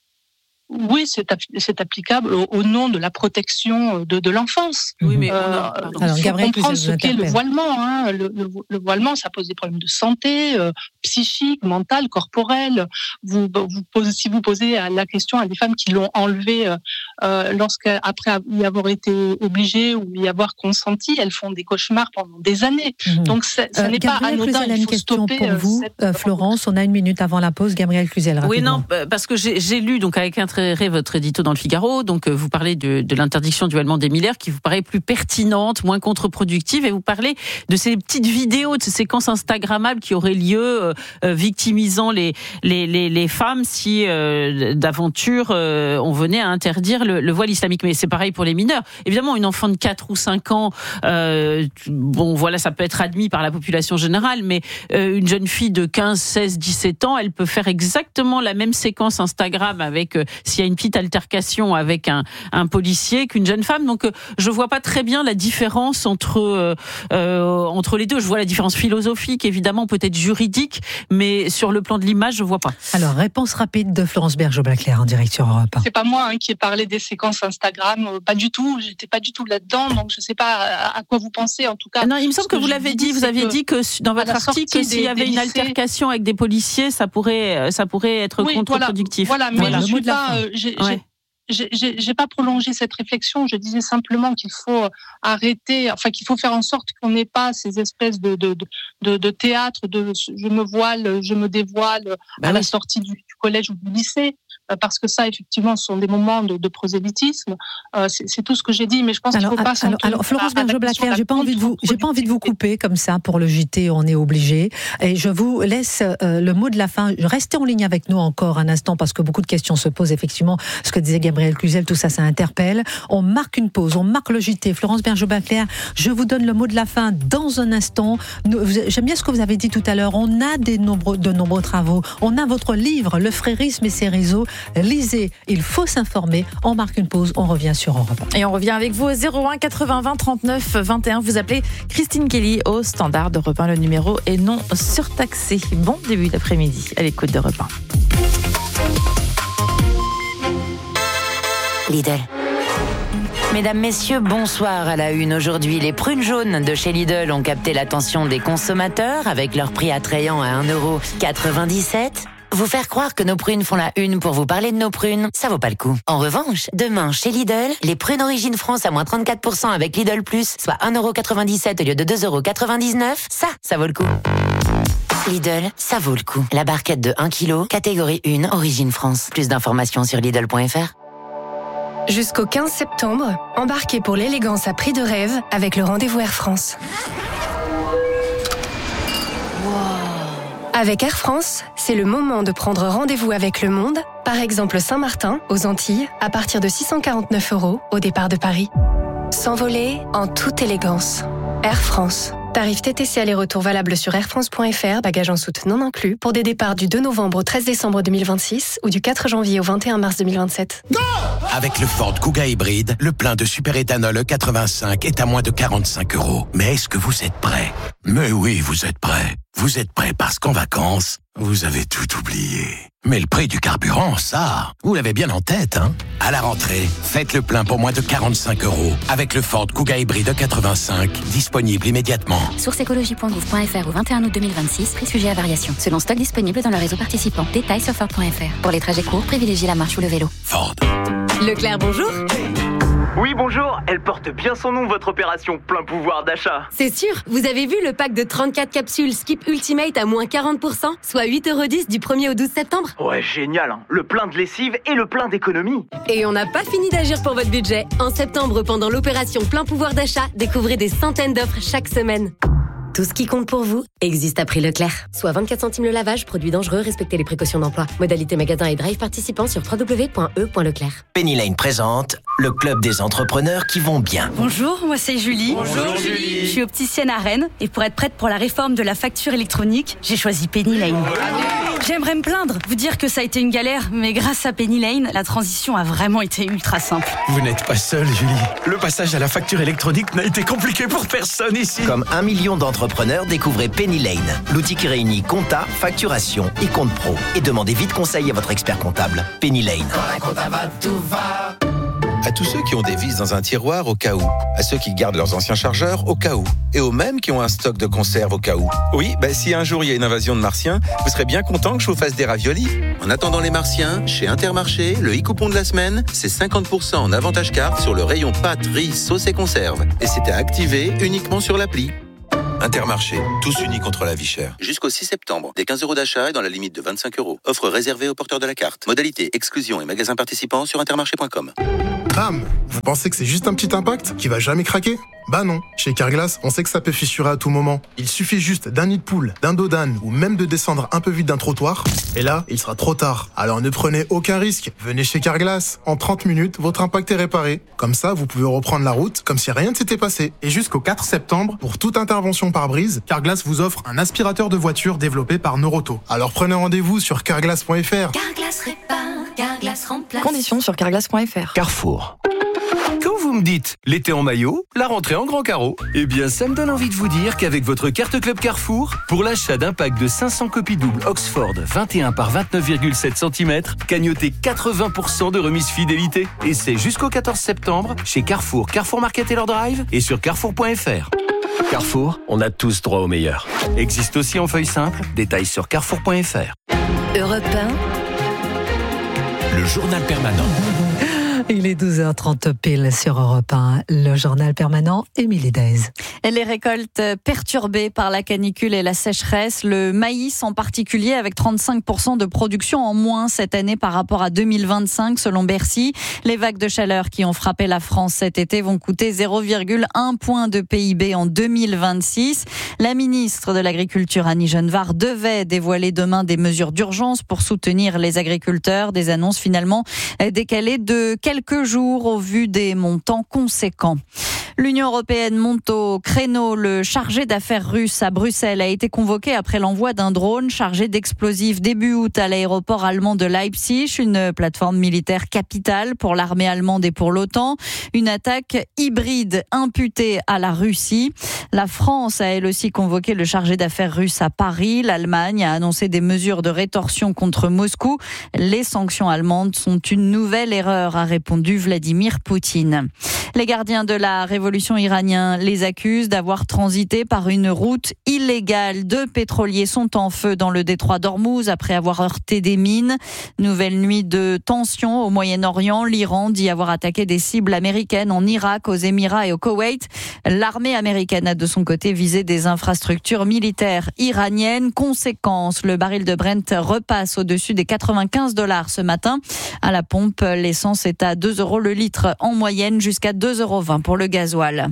Speaker 3: Oui, c'est, c'est applicable au, au nom de la protection de, de l'enfance.
Speaker 4: Oui, mais
Speaker 3: euh,
Speaker 4: on a...
Speaker 3: Alors, il faut comprendre ce qu'est le voilement. Hein. Le, le, le voilement, ça pose des problèmes de santé, euh, psychique, mentale, corporelle. Vous, vous posez, si vous posez la question à des femmes qui l'ont enlevé euh, lorsqu'après y avoir été obligées ou y avoir consenti, elles font des cauchemars pendant des années. Mmh. Donc, ça euh, n'est pas anodin.
Speaker 2: Il faut une question
Speaker 3: stopper,
Speaker 2: pour vous, cette... euh, Florence. On a une minute avant la pause. Gabrielle Cluzel, rapidement.
Speaker 4: Oui, non, parce que j'ai, j'ai lu donc avec intérêt votre édito dans le Figaro, donc vous parlez de, de l'interdiction du voilement des mineurs qui vous paraît plus pertinente, moins contre-productive, et vous parlez de ces petites vidéos, de ces séquences instagrammables qui auraient lieu euh, victimisant les, les, les, les femmes si euh, d'aventure euh, on venait à interdire le, le voile islamique. Mais c'est pareil pour les mineurs. Évidemment, une enfant de quatre ou cinq ans, euh, bon voilà, ça peut être admis par la population générale, mais euh, une jeune fille de quinze, seize, dix-sept ans, elle peut faire exactement la même séquence Instagram avec euh, s'il y a une petite altercation avec un, un policier qu'une jeune femme. Donc, euh, je vois pas très bien la différence entre euh, euh, entre les deux. Je vois la différence philosophique, évidemment, peut-être juridique, mais sur le plan de l'image, je vois pas.
Speaker 2: Alors, réponse rapide de Florence Bergeau-Blaclair en direct sur Europe un.
Speaker 3: C'est pas moi hein, qui ai parlé des séquences Instagram, euh, pas du tout. J'étais pas du tout là-dedans, donc je sais pas à, à quoi vous pensez. En tout cas,
Speaker 4: non, il me semble que, que vous l'avez dit. Vous aviez dit que dans votre article, que s'il y avait une altercation avec des policiers, ça pourrait ça pourrait être oui, contre-productif.
Speaker 3: Voilà, voilà, mais voilà. je suis pas. Euh, j'ai, ouais. j'ai, j'ai, j'ai pas prolongé cette réflexion. Je disais simplement qu'il faut arrêter, enfin qu'il faut faire en sorte qu'on n'ait pas ces espèces de de de, de théâtre de je me voile, je me dévoile bah à oui. la sortie du, du collège ou du lycée. Parce que ça, effectivement, ce sont des moments de, de prosélytisme. Euh, c'est, c'est tout ce que j'ai dit, mais je pense alors, qu'il ne faut pas...
Speaker 2: Alors, alors Florence Bergeau-Blaclair, j'ai pas envie de vous, j'ai pas envie de vous couper comme ça pour le J T. On est obligé. Et je vous laisse euh, le mot de la fin. Restez en ligne avec nous encore un instant parce que beaucoup de questions se posent. Effectivement, ce que disait Gabrielle Cluzel, tout ça, ça interpelle. On marque une pause, on marque le J T. Florence Bergeau-Blaclair, je vous donne le mot de la fin dans un instant. Nous, j'aime bien ce que vous avez dit tout à l'heure. On a des nombreux, de nombreux travaux. On a votre livre, Le frérisme et ses réseaux. Lisez, il faut s'informer. On marque une pause, on revient sur Europe un.
Speaker 4: Et on revient avec vous au zéro un quatre-vingts vingt trente-neuf vingt et un. Vous appelez Christine Kelly au standard d'Europe un. Le numéro est non surtaxé. Bon début d'après-midi à l'écoute d'Europe un.
Speaker 27: Lidl. Mesdames, messieurs, bonsoir à la une. Aujourd'hui, les prunes jaunes de chez Lidl ont capté l'attention des consommateurs avec leur prix attrayant à un euro quatre-vingt-dix-sept. Vous faire croire que nos prunes font la une pour vous parler de nos prunes, ça vaut pas le coup. En revanche, demain, chez Lidl, les prunes Origine France à moins trente-quatre pour cent avec Lidl Plus, soit un euro quatre-vingt-dix-sept au lieu de deux euros quatre-vingt-dix-neuf, ça, ça vaut le coup. Lidl, ça vaut le coup. La barquette de un kilo, catégorie un, Origine France. Plus d'informations sur Lidl point F R.
Speaker 5: Jusqu'au quinze septembre, embarquez pour l'élégance à prix de rêve avec le rendez-vous Air France. Avec Air France, c'est le moment de prendre rendez-vous avec le monde, par exemple Saint-Martin, aux Antilles, à partir de six cent quarante-neuf euros au départ de Paris. S'envoler en toute élégance. Air France. Tarif T T C aller-retour valable sur air france point f r, bagages en soute non inclus, pour des départs du deux novembre au treize décembre deux mille vingt-six ou du quatre janvier au vingt et un mars deux mille vingt-sept. Go!
Speaker 6: Avec le Ford Kuga hybride, le plein de superéthanol E quatre-vingt-cinq est à moins de quarante-cinq euros. Mais est-ce que vous êtes prêts? Mais oui, vous êtes prêts. Vous êtes prêts parce qu'en vacances, Vous avez tout oublié. Mais le prix du carburant, ça, vous l'avez bien en tête, hein? À la rentrée, faites le plein pour moins de quarante-cinq euros avec le Ford Kuga hybride quatre-vingt-cinq, disponible immédiatement.
Speaker 7: Source écologie point gouv point f r au vingt et un août deux mille vingt-six, prix sujet à variation. Selon stock disponible dans le réseau participant. Détails sur Ford point f r. Pour les trajets courts, privilégiez la marche ou le vélo.
Speaker 6: Ford.
Speaker 10: Leclerc, bonjour.
Speaker 8: Oui, bonjour. Elle porte bien son nom, votre opération plein pouvoir d'achat.
Speaker 10: C'est sûr. Vous avez vu le pack de trente-quatre capsules Skip Ultimate à moins quarante pour cent, soit huit euros dix du premier au douze septembre?
Speaker 8: Ouais, génial, hein. Le plein de lessive et le plein d'économie.
Speaker 10: Et on n'a pas fini d'agir pour votre budget. En septembre, pendant l'opération plein pouvoir d'achat, découvrez des centaines d'offres chaque semaine. Tout ce qui compte pour vous existe à prix Leclerc. Soit vingt-quatre centimes le lavage, produit dangereux, respectez les précautions d'emploi. Modalité magasin et drive participants sur w w w point e point leclerc.
Speaker 11: Penny Lane présente le club des entrepreneurs qui vont bien.
Speaker 12: Bonjour, moi c'est Julie.
Speaker 8: Bonjour Julie.
Speaker 12: Je suis opticienne à Rennes et pour être prête pour la réforme de la facture électronique, j'ai choisi Penny Lane. J'aimerais me plaindre, vous dire que ça a été une galère, mais grâce à Penny Lane, la transition a vraiment été ultra simple.
Speaker 11: Vous n'êtes pas seule, Julie. Le passage à la facture électronique n'a été compliqué pour personne ici. Comme un million d'entrepreneurs, découvrez Penny Lane, l'outil qui réunit compta, facturation et compte pro. Et demandez vite conseil à votre expert comptable. Penny Lane.
Speaker 9: À tous ceux qui ont des vis dans un tiroir au cas où. À ceux qui gardent leurs anciens chargeurs au cas où. Et aux mêmes qui ont un stock de conserve au cas où. Oui, bah, si un jour il y a une invasion de martiens, vous serez bien content que je vous fasse des raviolis. En attendant les martiens, chez Intermarché, le e-coupon de la semaine, c'est cinquante pour cent en avantage carte sur le rayon pâtes, riz, sauce et conserve. Et c'est à activer uniquement sur l'appli. Intermarché, tous unis contre la vie chère. Jusqu'au six septembre, des quinze euros d'achat et dans la limite de vingt-cinq euros. Offre réservée aux porteurs de la carte. Modalité, exclusion et magasins participants sur intermarché point com.
Speaker 16: Bam! Vous pensez que c'est juste un petit impact qui va jamais craquer? Bah non. Chez Carglass, on sait que ça peut fissurer à tout moment. Il suffit juste d'un nid de poule, d'un dos d'âne ou même de descendre un peu vite d'un trottoir. Et là, il sera trop tard. Alors ne prenez aucun risque. Venez chez Carglass. En trente minutes, votre impact est réparé. Comme ça, vous pouvez reprendre la route comme si rien ne s'était passé. Et jusqu'au quatre septembre, pour toute intervention par brise, Carglass vous offre un aspirateur de voiture développé par Noroto. Alors prenez rendez-vous sur carglass point f r.
Speaker 21: Carglass répare, Carglass remplace.
Speaker 4: Conditions sur carglass point f r.
Speaker 11: Carrefour. Quand vous me dites l'été en maillot, la rentrée en grand carreau, eh bien ça me donne envie de vous dire qu'avec votre carte Club Carrefour, pour l'achat d'un pack de cinq cents copies doubles Oxford vingt et un par vingt-neuf virgule sept centimètres, cagnotez quatre-vingts pour cent de remise fidélité. Et c'est jusqu'au quatorze septembre chez Carrefour, Carrefour Market et leur drive et sur carrefour point f r. Carrefour, on a tous droit au meilleur. Existe aussi en feuille simple, détails sur carrefour point f r.
Speaker 10: Europe un.
Speaker 6: Le journal permanent.
Speaker 2: Il est douze heures trente pile sur Europe un, le journal permanent, Émilie Daise.
Speaker 4: Et les récoltes perturbées par la canicule et la sécheresse, le maïs en particulier avec trente-cinq pour cent de production en moins cette année par rapport à deux mille vingt-cinq selon Bercy. Les vagues de chaleur qui ont frappé la France cet été vont coûter zéro virgule un point de P I B en deux mille vingt-six. La ministre de l'Agriculture Annie Genevard devait dévoiler demain des mesures d'urgence pour soutenir les agriculteurs. Des annonces finalement décalées de quelques jours au vu des montants conséquents. L'Union européenne monte au créneau. Le chargé d'affaires russe à Bruxelles a été convoqué après l'envoi d'un drone chargé d'explosifs début août à l'aéroport allemand de Leipzig, une plateforme militaire capitale pour l'armée allemande et pour l'OTAN. Une attaque hybride imputée à la Russie. La France a elle aussi convoqué le chargé d'affaires russe à Paris. L'Allemagne a annoncé des mesures de rétorsion contre Moscou. Les sanctions allemandes sont une nouvelle erreur, a répondu Vladimir Poutine. Les gardiens de la révolution iranienne les accusent d'avoir transité par une route illégale. Deux pétroliers sont en feu dans le détroit d'Ormuz après avoir heurté des mines. Nouvelle nuit de tension au Moyen-Orient. L'Iran dit avoir attaqué des cibles américaines en Irak, aux Émirats et au Koweït. L'armée américaine a de son côté visé des infrastructures militaires iraniennes. Conséquence, le baril de Brent repasse au-dessus des quatre-vingt-quinze dollars ce matin. À la pompe, l'essence est à deux euros le litre en moyenne, jusqu'à deux euros vingt pour le gasoil.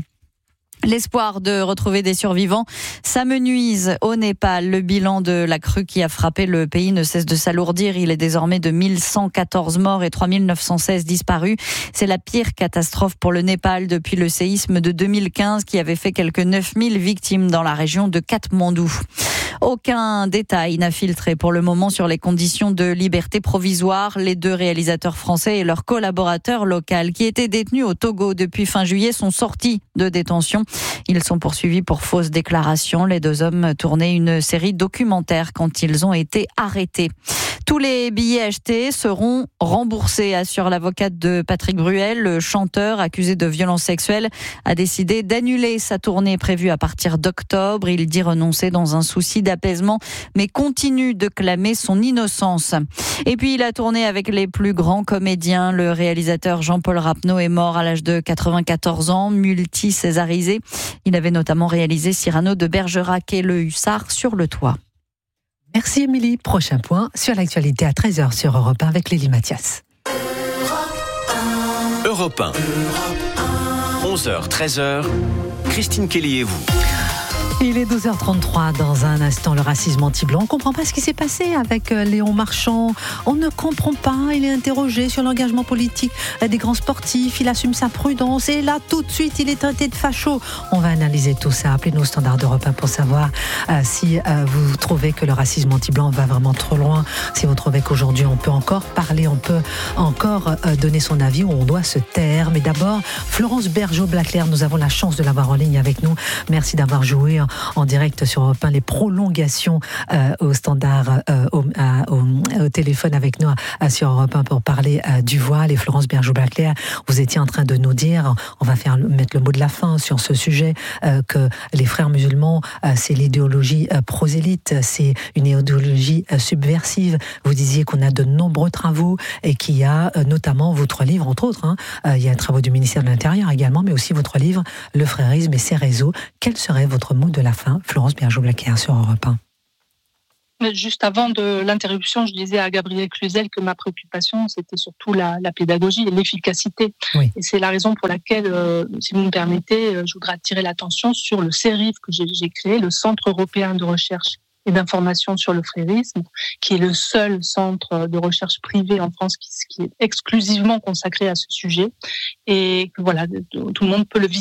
Speaker 4: L'espoir de retrouver des survivants s'amenuise au Népal. Le bilan de la crue qui a frappé le pays ne cesse de s'alourdir. Il est désormais de mille cent quatorze morts et trois mille neuf cent seize disparus. C'est la pire catastrophe pour le Népal depuis le séisme de deux mille quinze qui avait fait quelques neuf mille victimes dans la région de Katmandou. Aucun détail n'a filtré pour le moment sur les conditions de liberté provisoire. Les deux réalisateurs français et leur collaborateur local qui étaient détenus au Togo depuis fin juillet sont sortis de détention. Ils sont poursuivis pour fausses déclarations. Les deux hommes tournaient une série documentaire quand ils ont été arrêtés. Tous les billets achetés seront remboursés, assure l'avocate de Patrick Bruel. Le chanteur, accusé de violences sexuelles, a décidé d'annuler sa tournée prévue à partir d'octobre. Il dit renoncer dans un souci d'apaisement, mais continue de clamer son innocence. Et puis, il a tourné avec les plus grands comédiens. Le réalisateur Jean-Paul Rapneau est mort à l'âge de quatre-vingt-quatorze ans, multi-césarisé. Il avait notamment réalisé Cyrano de Bergerac et Le Hussard sur le toit.
Speaker 2: Merci Émilie. Prochain point sur l'actualité à treize heures sur Europe un avec Lélie Mathias.
Speaker 11: Europe un. onze heures, treize heures, Christine Kelly et vous.
Speaker 2: Il est douze heures trente-trois. Dans un instant, le racisme anti-blanc. On ne comprend pas ce qui s'est passé avec Léon Marchand. On ne comprend pas. Il est interrogé sur l'engagement politique des grands sportifs. Il assume sa prudence. Et là, tout de suite, il est traité de facho. On va analyser tout ça. Appelez-nous au standard d'Europe un pour savoir euh, si euh, vous trouvez que le racisme anti-blanc va vraiment trop loin. Si vous trouvez qu'aujourd'hui, on peut encore parler, on peut encore euh, donner son avis ou on doit se taire. Mais d'abord, Florence Bergeau-Blaclair, nous avons la chance de l'avoir en ligne avec nous. Merci d'avoir joué en direct sur Europe un les prolongations euh, au standard euh, au, à, au, au téléphone avec nous euh, sur Europe un pour parler euh, du voile. Et Florence Bergeau-Blaclair, vous étiez en train de nous dire, on va faire mettre le mot de la fin sur ce sujet, euh, que les frères musulmans, euh, c'est l'idéologie euh, prosélyte, c'est une idéologie euh, subversive. Vous disiez qu'on a de nombreux travaux et qu'il y a euh, notamment votre livre, entre autres, hein, euh, il y a un travaux du ministère de l'Intérieur également, mais aussi votre livre, Le frérisme et ses réseaux. Quel serait votre mot de la fin, Florence Bergeau-Blaclair sur Europe un?
Speaker 3: Juste avant de l'interruption, je disais à Gabriel Cluzel que ma préoccupation, c'était surtout la, la pédagogie et l'efficacité. Oui. Et c'est la raison pour laquelle, euh, si vous me permettez, je voudrais attirer l'attention sur le CERIF que j'ai, j'ai créé, le Centre européen de recherche et d'information sur le frérisme, qui est le seul centre de recherche privé en France qui, qui est exclusivement consacré à ce sujet. Et voilà, tout le monde peut le visiter.